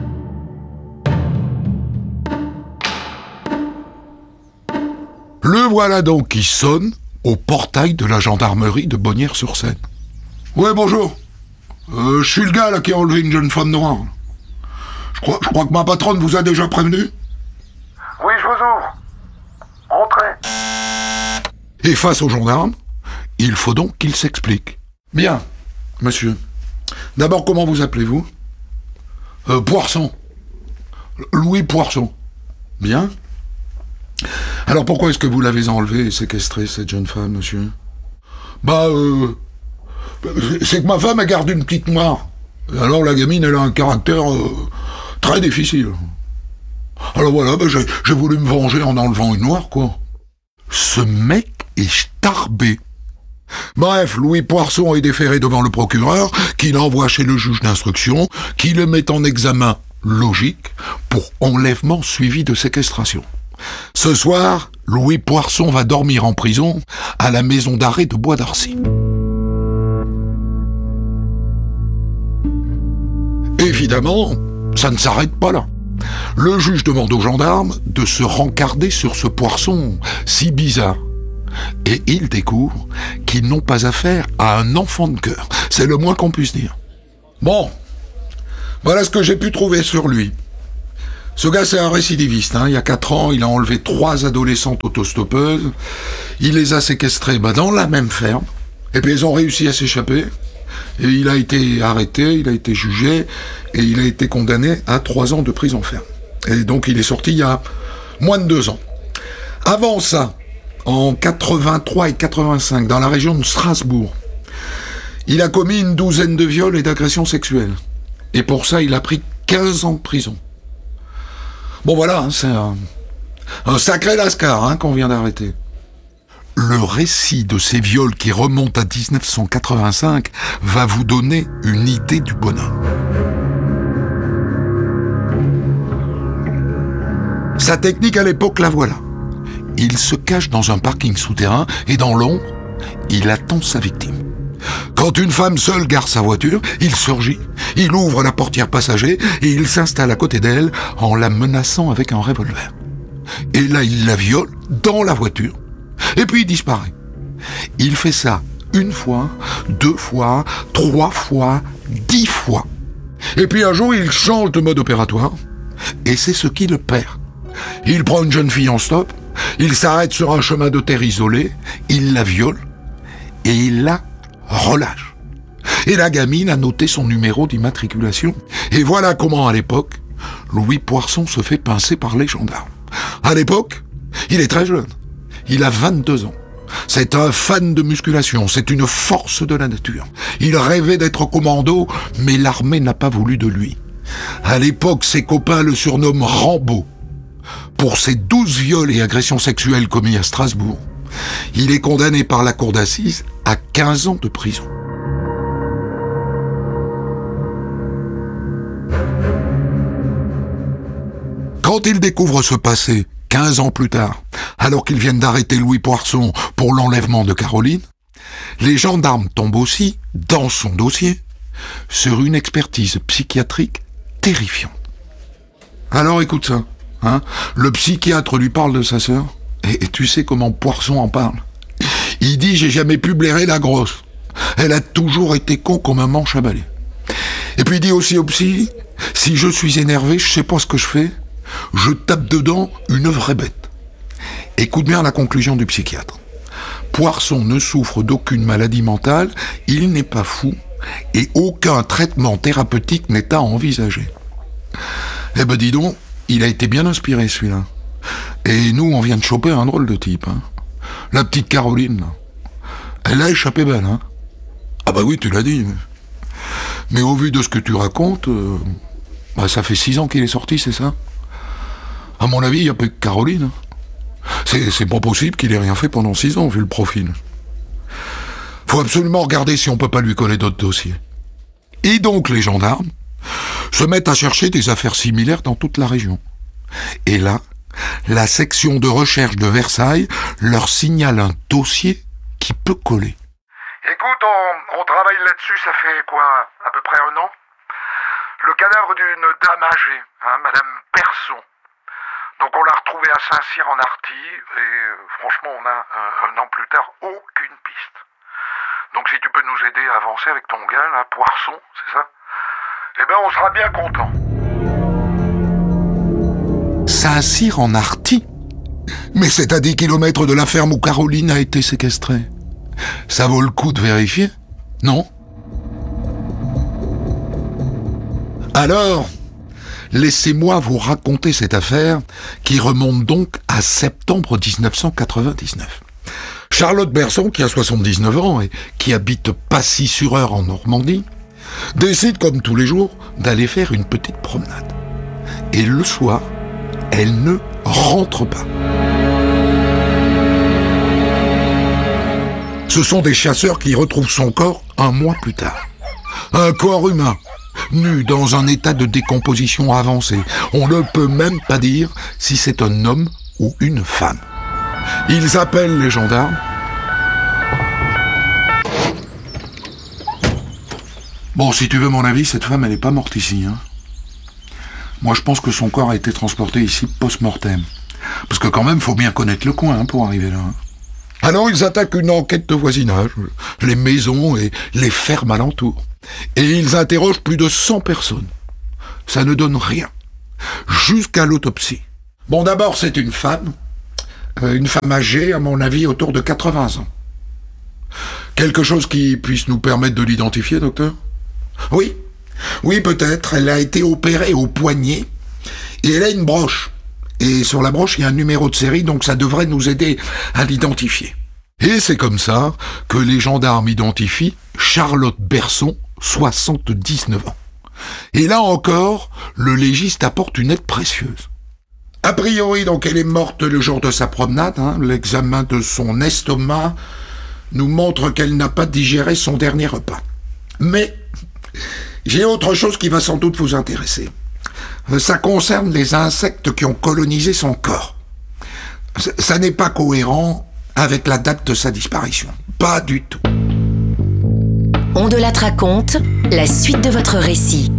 Le voilà donc qui sonne au portail de la gendarmerie de Bonnières-sur-Seine. « Ouais, bonjour. Euh, je suis le gars là qui a enlevé une jeune femme noire. Je crois, je crois que ma patronne vous a déjà prévenu. » Oui, je vous ouvre. Entrez. Et face aux gendarmes, il faut donc qu'il s'explique. « Bien, monsieur. D'abord, comment vous appelez-vous ? euh, Poisson. Louis Poisson. Bien. Alors pourquoi est-ce que vous l'avez enlevée et séquestrée, cette jeune femme, monsieur ? Bah, euh... c'est que ma femme, elle garde une petite noire. Et alors la gamine, elle a un caractère euh, très difficile. Alors voilà, bah, j'ai, j'ai voulu me venger en enlevant une noire, quoi. » Ce mec est starbé. Bref, Louis Poisson est déféré devant le procureur, qui l'envoie chez le juge d'instruction, qui le met en examen logique pour enlèvement suivi de séquestration. Ce soir, Louis Poisson va dormir en prison à la maison d'arrêt de Bois d'Arcy. Évidemment, ça ne s'arrête pas là. Le juge demande aux gendarmes de se rencarder sur ce Poisson si bizarre. Et ils découvrent qu'ils n'ont pas affaire à un enfant de cœur. C'est le moins qu'on puisse dire. Bon, voilà ce que j'ai pu trouver sur lui. Ce gars, c'est un récidiviste. Hein. Il y a quatre ans, il a enlevé trois adolescentes autostoppeuses. Il les a séquestrées bah, dans la même ferme. Et puis, ils ont réussi à s'échapper. Et il a été arrêté, il a été jugé, et il a été condamné à trois ans de prison ferme. Et donc, il est sorti il y a moins de deux ans. Avant ça, en quatre-vingt-trois et quatre-vingt-cinq, dans la région de Strasbourg, il a commis une douzaine de viols et d'agressions sexuelles. Et pour ça, il a pris quinze ans de prison. Bon voilà, hein, c'est un, un sacré lascar hein, qu'on vient d'arrêter. Le récit de ces viols qui remonte à dix-neuf cent quatre-vingt-cinq va vous donner une idée du bonhomme. Sa technique à l'époque, la voilà. Il se cache dans un parking souterrain et dans l'ombre, il attend sa victime. Quand une femme seule gare sa voiture, il surgit, il ouvre la portière passager et il s'installe à côté d'elle en la menaçant avec un revolver. Et là, il la viole dans la voiture et puis il disparaît. Il fait ça une fois, deux fois, trois fois, dix fois. Et puis un jour, il change de mode opératoire et c'est ce qui le perd. Il prend une jeune fille en stop, il s'arrête sur un chemin de terre isolé, il la viole et il la relâche. Et la gamine a noté son numéro d'immatriculation. Et voilà comment, à l'époque, Louis Poisson se fait pincer par les gendarmes. À l'époque, il est très jeune. Il a vingt-deux ans. C'est un fan de musculation, c'est une force de la nature. Il rêvait d'être commando, mais l'armée n'a pas voulu de lui. À l'époque, ses copains le surnomment Rambo. Pour ses douze viols et agressions sexuelles commis à Strasbourg, il est condamné par la cour d'assises à quinze ans de prison. Quand il découvre ce passé, quinze ans plus tard, alors qu'ils viennent d'arrêter Louis Poisson pour l'enlèvement de Caroline, les gendarmes tombent aussi, dans son dossier, sur une expertise psychiatrique terrifiante. Alors écoute ça, hein, le psychiatre lui parle de sa sœur, et, et tu sais comment Poisson en parle. Il dit « J'ai jamais pu blairer la grosse. Elle a toujours été con comme un manche à balai. » Et puis il dit aussi au psy « Si je suis énervé, je sais pas ce que je fais. Je tape dedans une vraie bête. » Écoute bien la conclusion du psychiatre. Poisson ne souffre d'aucune maladie mentale, il n'est pas fou, et aucun traitement thérapeutique n'est à envisager. Eh ben dis donc, il a été bien inspiré celui-là. Et nous, on vient de choper un drôle de type. Hein. La petite Caroline, là. Elle a échappé belle, hein. Ah bah oui, tu l'as dit. Mais au vu de ce que tu racontes, euh, bah ça fait six ans qu'il est sorti, c'est ça? À mon avis, il n'y a pas que Caroline. Hein. C'est, c'est pas possible qu'il ait rien fait pendant six ans, vu le profil. Faut absolument regarder si on peut pas lui coller d'autres dossiers. Et donc les gendarmes se mettent à chercher des affaires similaires dans toute la région. Et là, la section de recherche de Versailles leur signale un dossier qui peut coller. Écoute, on, on travaille là-dessus, ça fait quoi, à peu près un an? Le cadavre d'une dame âgée, hein, Madame Persson. Donc on l'a retrouvée à Saint-Cyr-en-Arty, et euh, franchement, on a, un, un an plus tard, aucune piste. Donc si tu peux nous aider à avancer avec ton gars, là, Poisson, c'est ça? Eh ben, on sera bien content. Saint-Cyr-en-Arty? Mais c'est à dix kilomètres de la ferme où Caroline a été séquestrée. Ça vaut le coup de vérifier, non? Alors, laissez-moi vous raconter cette affaire qui remonte donc à septembre dix-neuf cent quatre-vingt-dix-neuf. Charlotte Persson, qui a soixante-dix-neuf ans et qui habite Passy-sur-Eure en Normandie, décide comme tous les jours d'aller faire une petite promenade. Et le soir, elle ne rentre pas. Ce sont des chasseurs qui retrouvent son corps un mois plus tard. Un corps humain, nu dans un état de décomposition avancée. On ne peut même pas dire si c'est un homme ou une femme. Ils appellent les gendarmes. Bon, si tu veux mon avis, cette femme, elle n'est pas morte ici, hein. Moi, je pense que son corps a été transporté ici post-mortem. Parce que quand même, faut bien connaître le coin hein, pour arriver là. Alors, ils attaquent une enquête de voisinage, les maisons et les fermes alentours. Et ils interrogent plus de cent personnes. Ça ne donne rien. Jusqu'à l'autopsie. Bon, d'abord, c'est une femme. Euh, une femme âgée, à mon avis, autour de quatre-vingts ans. Quelque chose qui puisse nous permettre de l'identifier, docteur ? Oui. Oui, peut-être. Elle a été opérée au poignet. Et elle a une broche. Et sur la broche, il y a un numéro de série, donc ça devrait nous aider à l'identifier. Et c'est comme ça que les gendarmes identifient Charlotte Berson, soixante-dix-neuf ans. Et là encore, le légiste apporte une aide précieuse. A priori, donc, elle est morte le jour de sa promenade. Hein. L'examen de son estomac nous montre qu'elle n'a pas digéré son dernier repas. Mais j'ai autre chose qui va sans doute vous intéresser. Ça concerne les insectes qui ont colonisé son corps. Ça n'est pas cohérent avec la date de sa disparition. Pas du tout. On de la raconte, la suite de votre récit.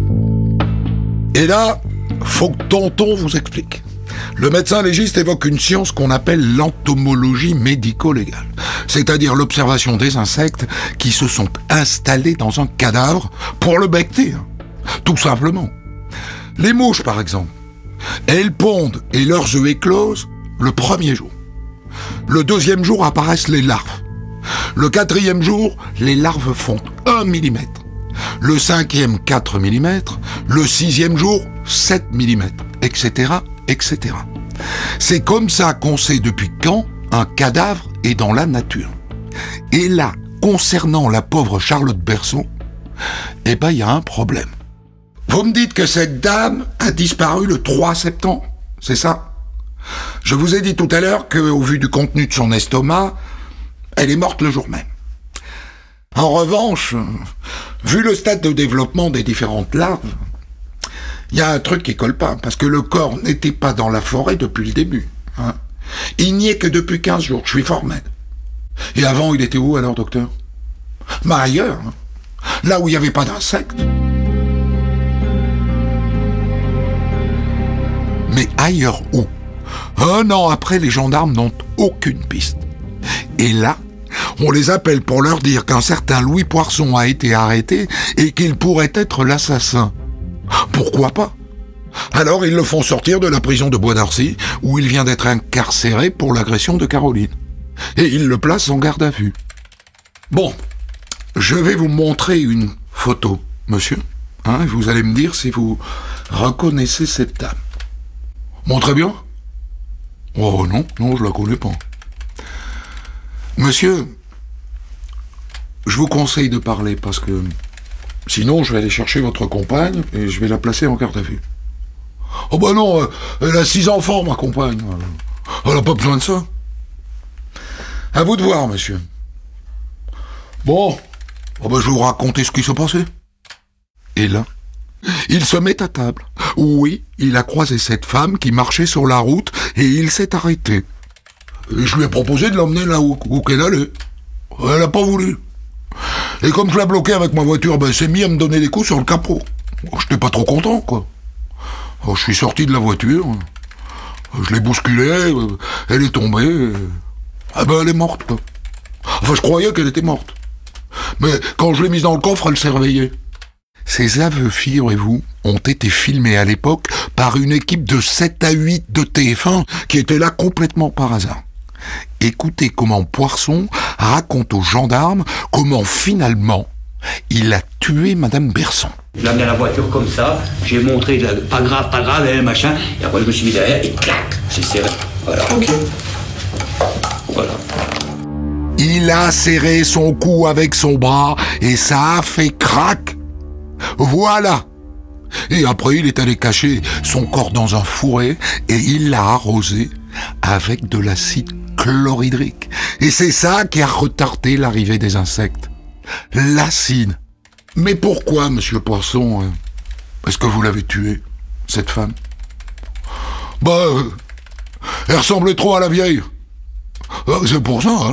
Et là, faut que tonton vous explique. Le médecin légiste évoque une science qu'on appelle l'entomologie médico-légale, c'est-à-dire l'observation des insectes qui se sont installés dans un cadavre pour le becter, hein. Tout simplement. Les mouches, par exemple, elles pondent et leurs œufs éclosent le premier jour. Le deuxième jour apparaissent les larves. Le quatrième jour, les larves font un millimètre. Le cinquième, quatre millimètres. Le sixième jour, sept millimètres, et cetera, et cetera. C'est comme ça qu'on sait depuis quand un cadavre est dans la nature. Et là, concernant la pauvre Charlotte Berson, eh ben, il y a un problème. Vous me dites que cette dame a disparu le trois septembre, c'est ça ? Je vous ai dit tout à l'heure qu'au vu du contenu de son estomac, elle est morte le jour même. En revanche, vu le stade de développement des différentes larves, il y a un truc qui colle pas, parce que le corps n'était pas dans la forêt depuis le début. Hein. Il n'y est que depuis quinze jours, je suis fort maigre. Et avant, il était où alors, docteur ? Bah ailleurs, hein. Là où il n'y avait pas d'insectes. Mais ailleurs où ? Un an après, les gendarmes n'ont aucune piste. Et là, on les appelle pour leur dire qu'un certain Louis Poisson a été arrêté et qu'il pourrait être l'assassin. Pourquoi pas ? Alors ils le font sortir de la prison de Bois d'Arcy, où il vient d'être incarcéré pour l'agression de Caroline. Et ils le placent en garde à vue. Bon, je vais vous montrer une photo, monsieur. Hein, et vous allez me dire si vous reconnaissez cette dame. Montrez bien. Oh non, non, je la connais pas. Monsieur, je vous conseille de parler parce que sinon je vais aller chercher votre compagne et je vais la placer en garde à vue. Oh bah non, euh, elle a six enfants, ma compagne. Elle n'a pas besoin de ça. À vous de voir, monsieur. Bon, oh bah je vais vous raconter ce qui s'est passé. Et là, il se met à table. Oui, il a croisé cette femme qui marchait sur la route et il s'est arrêté. Et je lui ai proposé de l'emmener là où, où qu'elle allait. Elle n'a pas voulu. Et comme je l'ai bloqué avec ma voiture, ben, elle s'est mis à me donner des coups sur le capot. Je n'étais pas trop content, quoi. Alors, je suis sorti de la voiture, je l'ai bousculée, elle est tombée, et... ah ben elle est morte, quoi. Enfin, je croyais qu'elle était morte. Mais quand je l'ai mise dans le coffre, elle s'est réveillée. Ces aveux, figurez-vous, ont été filmés à l'époque par une équipe de sept à huit de T F un qui était là complètement par hasard. Écoutez comment Poisson raconte aux gendarmes comment finalement il a tué Madame Berson. Je l'ai amené à la voiture comme ça, j'ai montré, pas grave, pas grave, et machin, et après je me suis mis derrière et clac, j'ai serré. Voilà. Ok. Voilà. Il a serré son cou avec son bras et ça a fait crac. Voilà. Et après, il est allé cacher son corps dans un fourré et il l'a arrosé avec de l'acide chlorhydrique. Et c'est ça qui a retardé l'arrivée des insectes. L'acide. Mais pourquoi, monsieur Poisson, euh, est-ce que vous l'avez tuée, cette femme ? Bah, euh, elle ressemblait trop à la vieille. Euh, c'est pour ça, hein.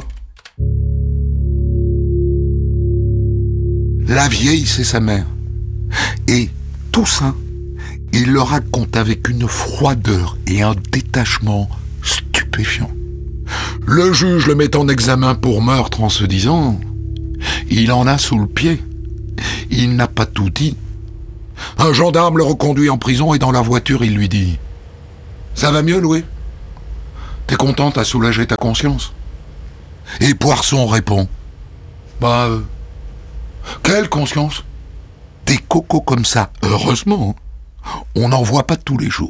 La vieille, c'est sa mère. Et Toussaint, Il le raconte avec une froideur et un détachement stupéfiants. Le juge le met en examen pour meurtre en se disant « Il en a sous le pied. Il n'a pas tout dit. » Un gendarme le reconduit en prison et dans la voiture, il lui dit « Ça va mieux, Louis ? T'es content, t'as soulagé ta conscience ?» Et Poisson répond « Bah, euh, quelle conscience ? Des cocos comme ça, heureusement, on n'en voit pas tous les jours. »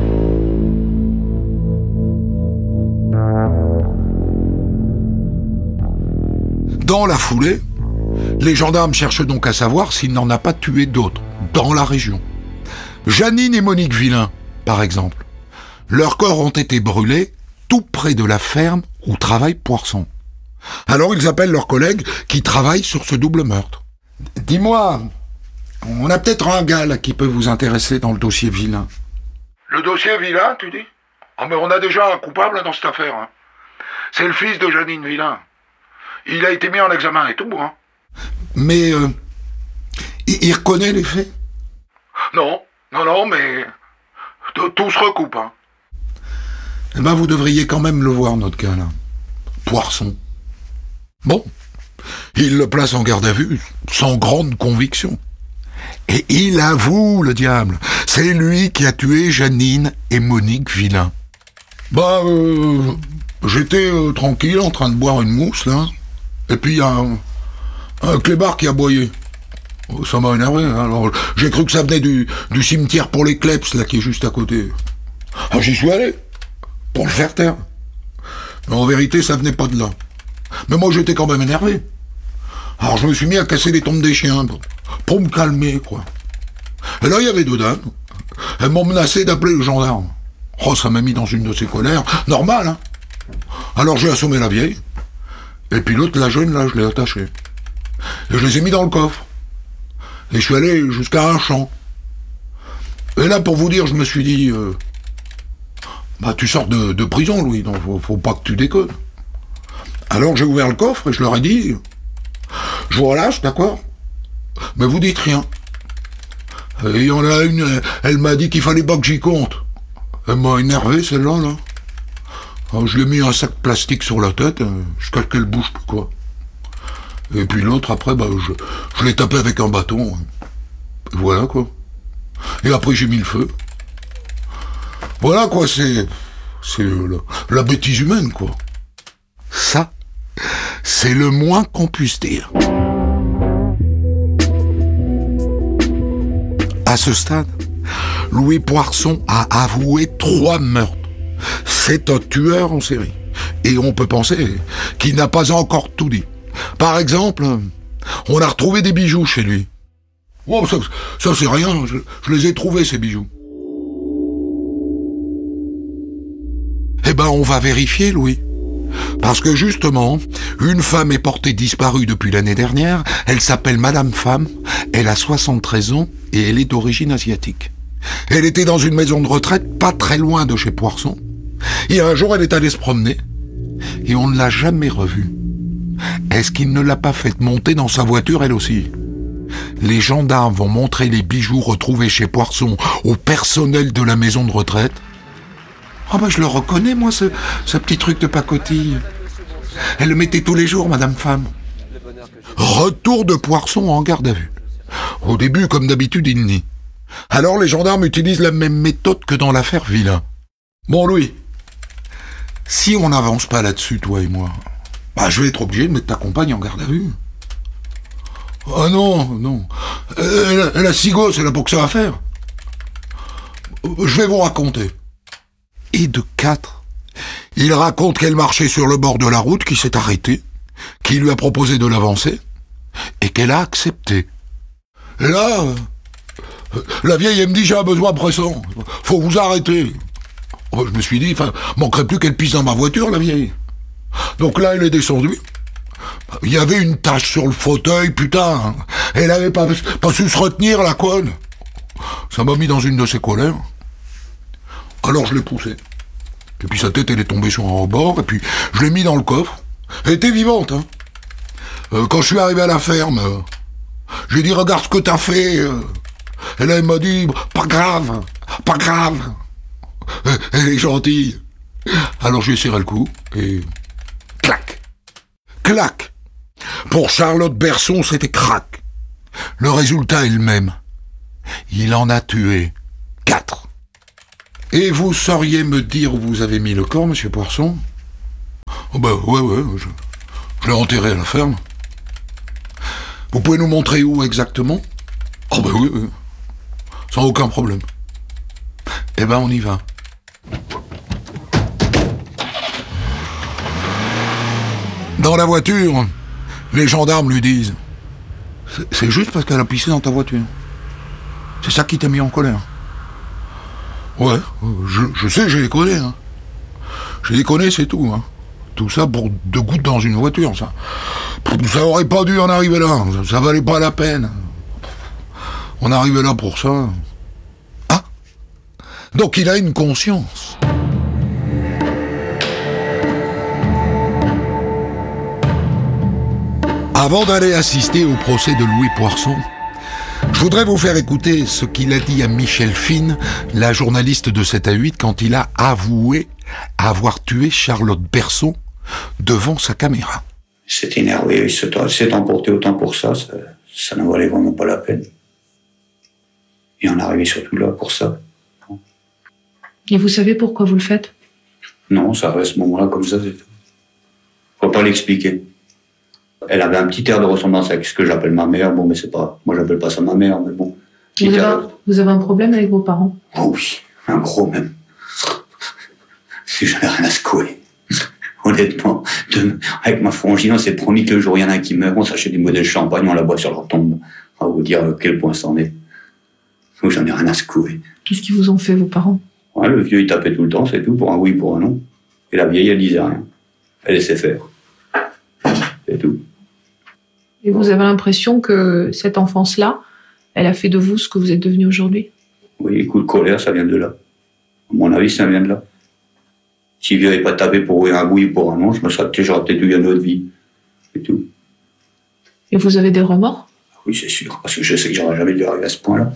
Dans la foulée, les gendarmes cherchent donc à savoir s'il n'en a pas tué d'autres, dans la région. Janine et Monique Villain, par exemple. Leurs corps ont été brûlés tout près de la ferme où travaille Poisson. Alors ils appellent leurs collègues qui travaillent sur ce double meurtre. « Dis-moi, on a peut-être un gars là qui peut vous intéresser dans le dossier Villain. » Le dossier Villain, tu dis? Oh, mais on a déjà un coupable dans cette affaire. Hein. C'est le fils de Janine Villain. Il a été mis en examen et tout, hein. Mais euh, il, il reconnaît les faits? Non, non, non, mais tout se recoupe, hein. Eh ben, vous devriez quand même le voir, notre gars, là. Poisson. Bon, il le place en garde à vue, sans grande conviction. Et il avoue, le diable, c'est lui qui a tué Janine et Monique Villain. Bah, euh, j'étais euh, tranquille, en train de boire une mousse, là. Et puis, il y a un, un clébard qui a aboyé. Ça m'a énervé. Hein. Alors, j'ai cru que ça venait du, du cimetière pour les Kleps, là, qui est juste à côté. Alors, j'y suis allé, pour le faire taire. Mais en vérité, ça venait pas de là. Mais moi, j'étais quand même énervé. Alors, je me suis mis à casser les tombes des chiens, pour, pour me calmer, quoi. Et là, il y avait deux dames. Elles m'ont menacé d'appeler le gendarme. Oh, ça m'a mis dans une de ces colères. Normal, hein. Alors, j'ai assommé la vieille. Et puis l'autre, la jeune, là, je l'ai attachée. Et je les ai mis dans le coffre. Et je suis allé jusqu'à un champ. Et là, pour vous dire, je me suis dit... Euh, bah, tu sors de, de prison, Louis, donc faut, faut pas que tu déconnes. Alors j'ai ouvert le coffre et je leur ai dit... Je vous relâche, d'accord? Mais vous dites rien. Et il y en a une, elle, elle m'a dit qu'il fallait pas que j'y compte. Elle m'a énervé, celle-là, là. Alors, je lui ai mis un sac plastique sur la tête, jusqu'à ce qu'elle bouge plus, quoi. Et puis l'autre, après, bah, je, je l'ai tapé avec un bâton. Et voilà, quoi. Et après, j'ai mis le feu. Voilà, quoi, c'est... C'est la, la bêtise humaine, quoi. Ça, c'est le moins qu'on puisse dire. À ce stade, Louis Poisson a avoué trois meurtres. C'est un tueur en série. Et on peut penser qu'il n'a pas encore tout dit. Par exemple, on a retrouvé des bijoux chez lui. Oh, ça, ça c'est rien, je, je les ai trouvés, ces bijoux. Eh ben, on va vérifier, Louis. Parce que justement, une femme est portée disparue depuis l'année dernière, elle s'appelle Madame Femme, elle a soixante-treize ans et elle est d'origine asiatique. Elle était dans une maison de retraite pas très loin de chez Poisson. Et un jour, elle est allée se promener et on ne l'a jamais revue. Est-ce qu'il ne l'a pas fait monter dans sa voiture, elle aussi? Les gendarmes vont montrer les bijoux retrouvés chez Poisson au personnel de la maison de retraite. Ah bah je le reconnais, moi, ce, ce petit truc de pacotille. Elle le mettait tous les jours, Madame Femme. Retour de Poisson en garde à vue. Au début, comme d'habitude, il nie. Alors les gendarmes utilisent la même méthode que dans l'affaire Villain. Bon, Louis, si on n'avance pas là-dessus, toi et moi, bah je vais être obligé de mettre ta compagne en garde à vue. Ah non, non. Elle, elle a six gosses, elle a pas que ça à faire. Je vais vous raconter. Et de quatre, il raconte qu'elle marchait sur le bord de la route, qui s'est arrêtée, qui lui a proposé de l'avancer, et qu'elle a accepté. Et là, la vieille, elle me dit, j'ai un besoin pressant, faut vous arrêter. Je me suis dit, enfin, manquerait plus qu'elle pisse dans ma voiture, la vieille. Donc là, elle est descendue. Il y avait une tache sur le fauteuil, putain. Elle avait pas, pas su se retenir, la conne. Ça m'a mis dans une de ses colères. Alors je l'ai poussée. Et puis sa tête, elle est tombée sur un rebord, et puis je l'ai mis dans le coffre. Elle était vivante, hein. Euh, quand je suis arrivé à la ferme, euh, j'ai dit, regarde ce que t'as fait. Euh, Et là, il m'a dit, pas grave, pas grave. Elle est gentille. Alors, je lui ai serré le cou, et clac, clac. Pour Charlotte Berson, c'était crac. Le résultat est le même. Il en a tué quatre. Et vous sauriez me dire où vous avez mis le corps, monsieur Poisson? Oh ben, ouais, ouais, je, je l'ai enterré à la ferme. Vous pouvez nous montrer où exactement? Oh ben oui, oui, sans aucun problème. Eh ben, on y va. Dans la voiture, les gendarmes lui disent « C'est juste parce qu'elle a pissé dans ta voiture. C'est ça qui t'a mis en colère. » Ouais, je, je sais, j'ai déconné. Hein. J'ai déconné, c'est tout. Hein. Tout ça pour deux gouttes dans une voiture, ça. Ça aurait pas dû en arriver là. Ça, ça valait pas la peine. On arrivait là pour ça. Ah, donc il a une conscience. Avant d'aller assister au procès de Louis Poisson, je voudrais vous faire écouter ce qu'il a dit à Michel Fine, la journaliste de sept à huit, quand il a avoué avoir tué Charlotte Berson devant sa caméra. Il s'est énervé, il s'est, s'est emporté autant pour ça, ça, ça n'en valait vraiment pas la peine. Il en est arrivé surtout là pour ça. Et vous savez pourquoi vous le faites? Non, ça reste ce moment-là comme ça, c'est tout. Faut pas l'expliquer. Elle avait un petit air de ressemblance avec ce que j'appelle ma mère. Bon, mais c'est pas... Moi, j'appelle pas ça ma mère, mais bon. Vous avez, un, vous avez un problème avec vos parents? Oh oui, un gros même. Si j'en ai rien à secouer. Honnêtement, de... avec ma frangine, on s'est promis que le jour où il y en a un qui meurt, on s'achète des modèles de champagne, on la boit sur leur tombe. On va vous dire à quel point c'en est. Donc j'en ai rien à secouer. Qu'est-ce qu'ils vous ont fait, vos parents? Ouais, le vieux, il tapait tout le temps, c'est tout, pour un oui, pour un non. Et la vieille, elle disait rien. Elle laissait faire. C'est tout. Et vous avez l'impression que cette enfance-là, elle a fait de vous ce que vous êtes devenu aujourd'hui? Oui, les coups de colère, ça vient de là. À mon avis, ça vient de là. Si je n'avais pas tapé pour un oui ou pour un non, je me serais peut-être, j'aurais peut-être eu une autre vie. C'est tout. Et vous avez des remords? Oui, c'est sûr, parce que je sais que j'aurais jamais dû arriver à ce point-là.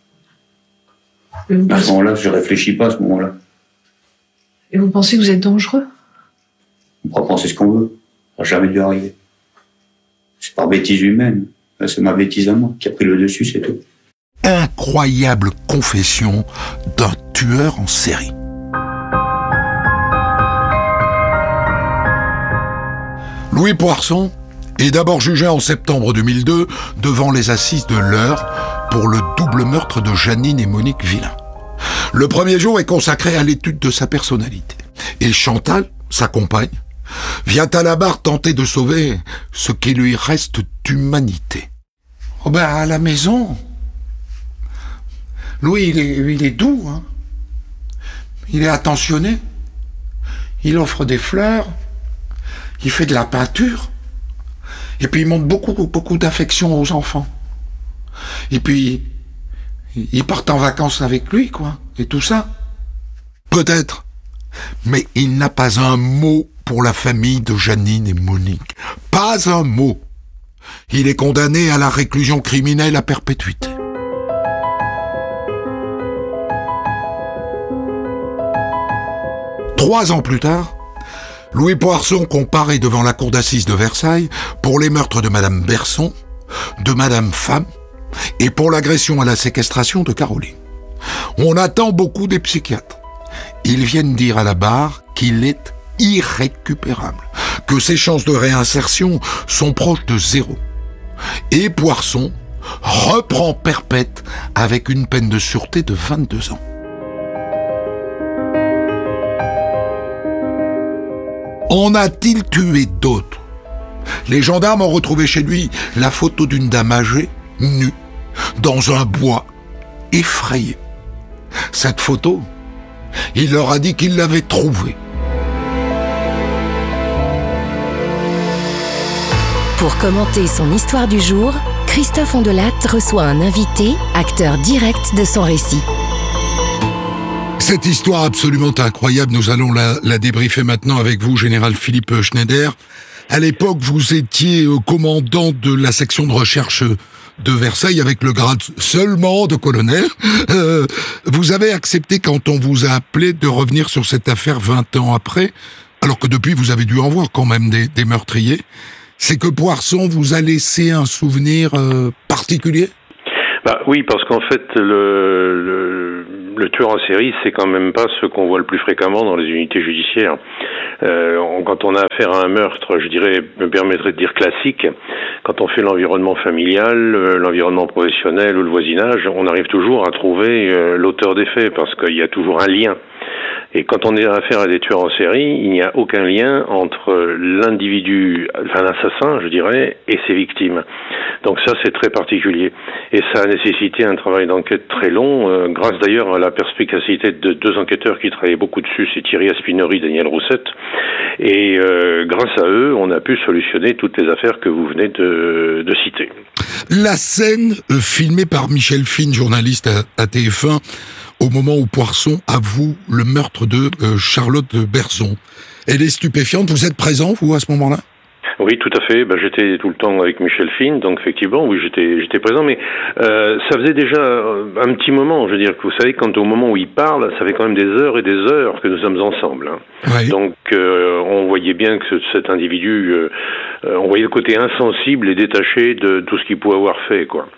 Et vous à pensez... ce moment-là, je réfléchis pas à ce moment-là. Et vous pensez que vous êtes dangereux? On pourra penser ce qu'on veut. Ça n'a jamais dû arriver. C'est par bêtise humaine. C'est ma bêtise à moi qui a pris le dessus, c'est tout. Incroyable confession d'un tueur en série. Louis Poisson est d'abord jugé en septembre deux mille deux devant les assises de l'Eure pour le double meurtre de Janine et Monique Villain. Le premier jour est consacré à l'étude de sa personnalité. Et Chantal, sa compagne, vient à la barre tenter de sauver ce qui lui reste d'humanité. Oh ben, à la maison, Louis, il est, il est doux, hein. Il est attentionné. Il offre des fleurs. Il fait de la peinture. Et puis il montre beaucoup, beaucoup d'affection aux enfants. Et puis, ils partent en vacances avec lui, quoi. Et tout ça. Peut-être. Mais il n'a pas un mot pour la famille de Janine et Monique. Pas un mot. Il est condamné à la réclusion criminelle à perpétuité. Trois ans plus tard, Louis Poisson comparaît devant la cour d'assises de Versailles pour les meurtres de Madame Berson, de Madame Femme et pour l'agression à la séquestration de Caroline. On attend beaucoup des psychiatres. Ils viennent dire à la barre qu'il est irrécupérable, que ses chances de réinsertion sont proches de zéro. Et Poisson reprend perpète avec une peine de sûreté de vingt-deux ans. En a-t-il tué d'autres? Les gendarmes ont retrouvé chez lui la photo d'une dame âgée, nue, dans un bois, effrayée. Cette photo, il leur a dit qu'il l'avait trouvée. Pour commenter son histoire du jour, Christophe Ondelat reçoit un invité, acteur direct de son récit. Cette histoire absolument incroyable, nous allons la, la débriefer maintenant avec vous, Général Philippe Schneider. À l'époque, vous étiez euh, commandant de la section de recherche de Versailles avec le grade seulement de colonel. Euh, vous avez accepté quand on vous a appelé de revenir sur cette affaire vingt ans après, alors que depuis vous avez dû en voir quand même des, des meurtriers. C'est que Poisson vous a laissé un souvenir euh, particulier ? Bah oui, parce qu'en fait, le, le, le tueur en série, c'est quand même pas ce qu'on voit le plus fréquemment dans les unités judiciaires. Euh, on, quand on a affaire à un meurtre, je dirais, me permettrait de dire classique, quand on fait l'environnement familial, euh, l'environnement professionnel ou le voisinage, on arrive toujours à trouver euh, l'auteur des faits, parce qu'il y a toujours un lien. Et quand on est à affaire à des tueurs en série, il n'y a aucun lien entre l'individu, enfin l'assassin, je dirais, et ses victimes. Donc ça, c'est très particulier. Et ça a nécessité un travail d'enquête très long, euh, grâce d'ailleurs à la perspicacité de deux enquêteurs qui travaillaient beaucoup dessus, c'est Thierry Aspinori et Daniel Roussette. Et euh, grâce à eux, on a pu solutionner toutes les affaires que vous venez de, de citer. La scène euh, filmée par Michel Fine, journaliste à, à T F un, au moment où Poisson avoue le meurtre de euh, Charlotte Berson. Elle est stupéfiante. Vous êtes présent, vous, à ce moment-là ? Oui, tout à fait. Ben, j'étais tout le temps avec Michel Fine, donc effectivement, oui, j'étais, j'étais présent. Mais euh, ça faisait déjà un petit moment. Je veux dire que vous savez, quand au moment où il parle, ça fait quand même des heures et des heures que nous sommes ensemble. Hein. Oui. Donc, euh, on voyait bien que cet individu, euh, on voyait le côté insensible et détaché de tout ce qu'il pouvait avoir fait, quoi.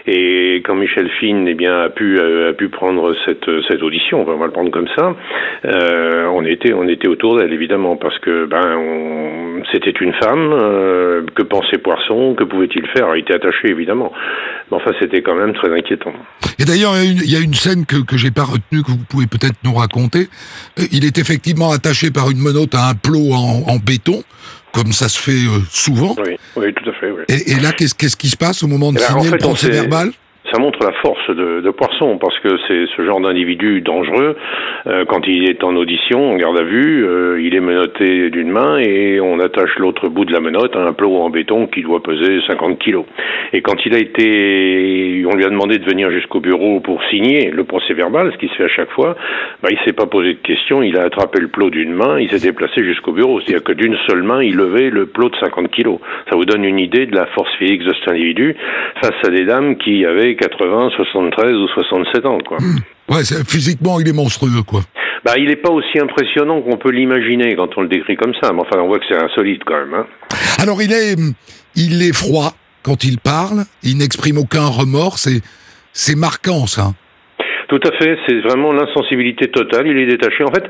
Et quand Michel Fine eh bien, a pu a pu prendre cette cette audition, on va le prendre comme ça, euh, on était on était autour d'elle évidemment parce que ben on, c'était une femme. Euh, que pensait Poisson? Que pouvait-il faire? Il était attaché évidemment, mais enfin c'était quand même très inquiétant. Et d'ailleurs il y a une, il y a une scène que que j'ai pas retenue que vous pouvez peut-être nous raconter. Il est effectivement attaché par une menotte à un plot en, en béton, comme ça se fait euh, souvent. Oui, oui, tout à fait. Oui. Et, et là, qu'est-ce, qu'est-ce qui se passe au moment de là, signer en fait, le procès verbal ? Ça montre la force de, de Poisson, parce que c'est ce genre d'individu dangereux. Euh, quand il est en audition, en garde à vue, euh, il est menotté d'une main et on attache l'autre bout de la menotte à un plot en béton qui doit peser cinquante kilos. Et quand il a été, on lui a demandé de venir jusqu'au bureau pour signer le procès verbal, ce qui se fait à chaque fois, bah, il s'est pas posé de questions, il a attrapé le plot d'une main, il s'est déplacé jusqu'au bureau. C'est-à-dire que d'une seule main, il levait le plot de cinquante kilos. Ça vous donne une idée de la force physique de cet individu face à des dames qui avaient quatre-vingts, soixante-treize ou soixante-sept ans, quoi. Mmh. Ouais, c'est, physiquement, il est monstrueux, quoi. Bah, il n'est pas aussi impressionnant qu'on peut l'imaginer quand on le décrit comme ça, mais enfin, on voit que c'est insolite, quand même, hein. Alors, il est, il est froid quand il parle, il n'exprime aucun remords, c'est, c'est marquant, ça. Tout à fait, c'est vraiment l'insensibilité totale, il est détaché. En fait,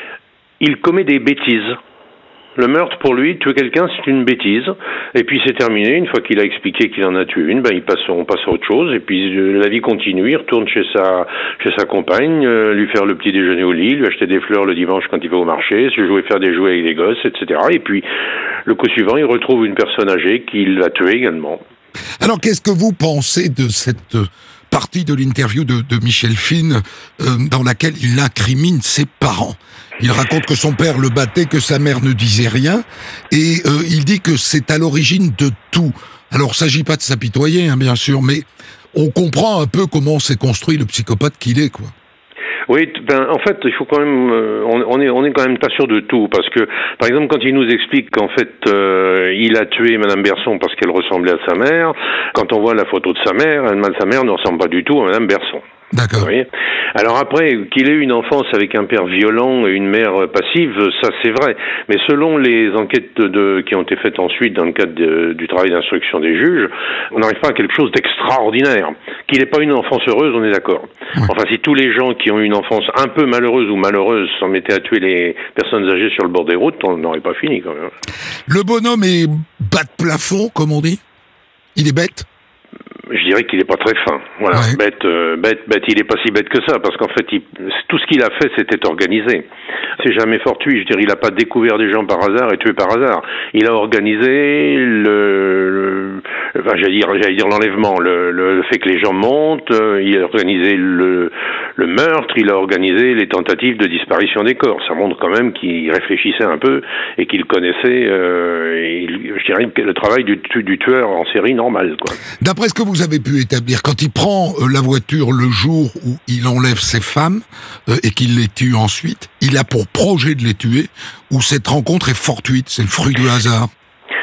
il commet des bêtises. Le meurtre, pour lui, tuer quelqu'un, c'est une bêtise. Et puis c'est terminé. Une fois qu'il a expliqué qu'il en a tué une, ben il passe, on passe à autre chose. Et puis euh, la vie continue. Il retourne chez sa, chez sa compagne, euh, lui faire le petit déjeuner au lit, lui acheter des fleurs le dimanche quand il va au marché, se jouer, faire des jouets avec les gosses, et cetera. Et puis le coup suivant, il retrouve une personne âgée qu'il a tuée également. Alors qu'est-ce que vous pensez de cette partie de l'interview de, de Michel Fine euh, dans laquelle il incrimine ses parents? Il raconte que son père le battait, que sa mère ne disait rien, et euh, il dit que c'est à l'origine de tout. Alors, il ne s'agit pas de s'apitoyer, hein, bien sûr, mais on comprend un peu comment s'est construit le psychopathe qu'il est, quoi. Oui, ben en fait, il faut quand même, euh, on, on est, on est quand même pas sûr de tout, parce que, par exemple, quand il nous explique qu'en fait, euh, il a tué Madame Berson parce qu'elle ressemblait à sa mère, quand on voit la photo de sa mère, sa mère ne ressemble pas du tout à Madame Berson. D'accord. Vous voyez ? Alors après, qu'il ait eu une enfance avec un père violent et une mère passive, ça c'est vrai. Mais selon les enquêtes de, qui ont été faites ensuite dans le cadre de, du travail d'instruction des juges, on n'arrive pas à quelque chose d'extraordinaire. Qu'il n'ait pas eu une enfance heureuse, on est d'accord. Ouais. Enfin, si tous les gens qui ont eu une enfance un peu malheureuse ou malheureuse s'en mettaient à tuer les personnes âgées sur le bord des routes, on n'aurait pas fini quand même. Le bonhomme est bas de plafond, comme on dit ? Il est bête ? Je dirais qu'il est pas très fin. Voilà, ouais. bête, euh, bête, bête. Il est pas si bête que ça, parce qu'en fait, il, tout ce qu'il a fait, c'était organisé. C'est jamais fortuit. Je dirais, il a pas découvert des gens par hasard et tué par hasard. Il a organisé le, le enfin, j'allais dire, j'allais dire l'enlèvement, le, le, le fait que les gens montent. Euh, il a organisé le, le meurtre. Il a organisé les tentatives de disparition des corps. Ça montre quand même qu'il réfléchissait un peu et qu'il connaissait, euh, il, je dirais, le travail du, du tueur en série normal, quoi. D'après ce que vous avez pu établir, quand il prend euh, la voiture le jour où il enlève ses femmes euh, et qu'il les tue ensuite, il a pour projet de les tuer, ou cette rencontre est fortuite, c'est le fruit du hasard?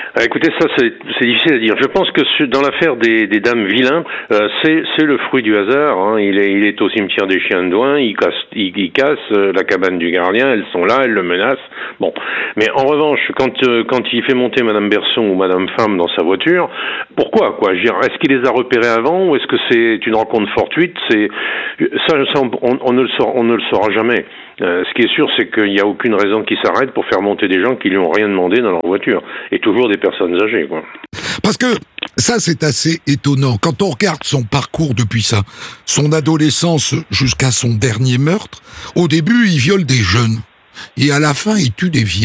Ah, écoutez, ça c'est, c'est difficile à dire. Je pense que ce, dans l'affaire des, des dames vilains, euh, c'est, c'est le fruit du hasard. Hein. Il est, il est au cimetière des Chiens de Douin, il casse, il, il casse euh, la cabane du gardien. Elles sont là, elles le menacent. Bon, mais en revanche, quand euh, quand il fait monter Madame Berson ou Madame Femme dans sa voiture, pourquoi quoi? Je veux dire, est-ce qu'il les a repérés avant ou est-ce que c'est une rencontre fortuite? C'est ça, ça on, on ne le saura, on ne le saura jamais. Euh, ce qui est sûr, c'est qu'il n'y a aucune raison qu'il s'arrête pour faire monter des gens qui lui ont rien demandé dans leur voiture. Et toujours des personnes âgées, quoi. Parce que ça, c'est assez étonnant. Quand on regarde son parcours depuis ça, son adolescence jusqu'à son dernier meurtre, au début, il viole des jeunes. Et à la fin, il tue des vieilles.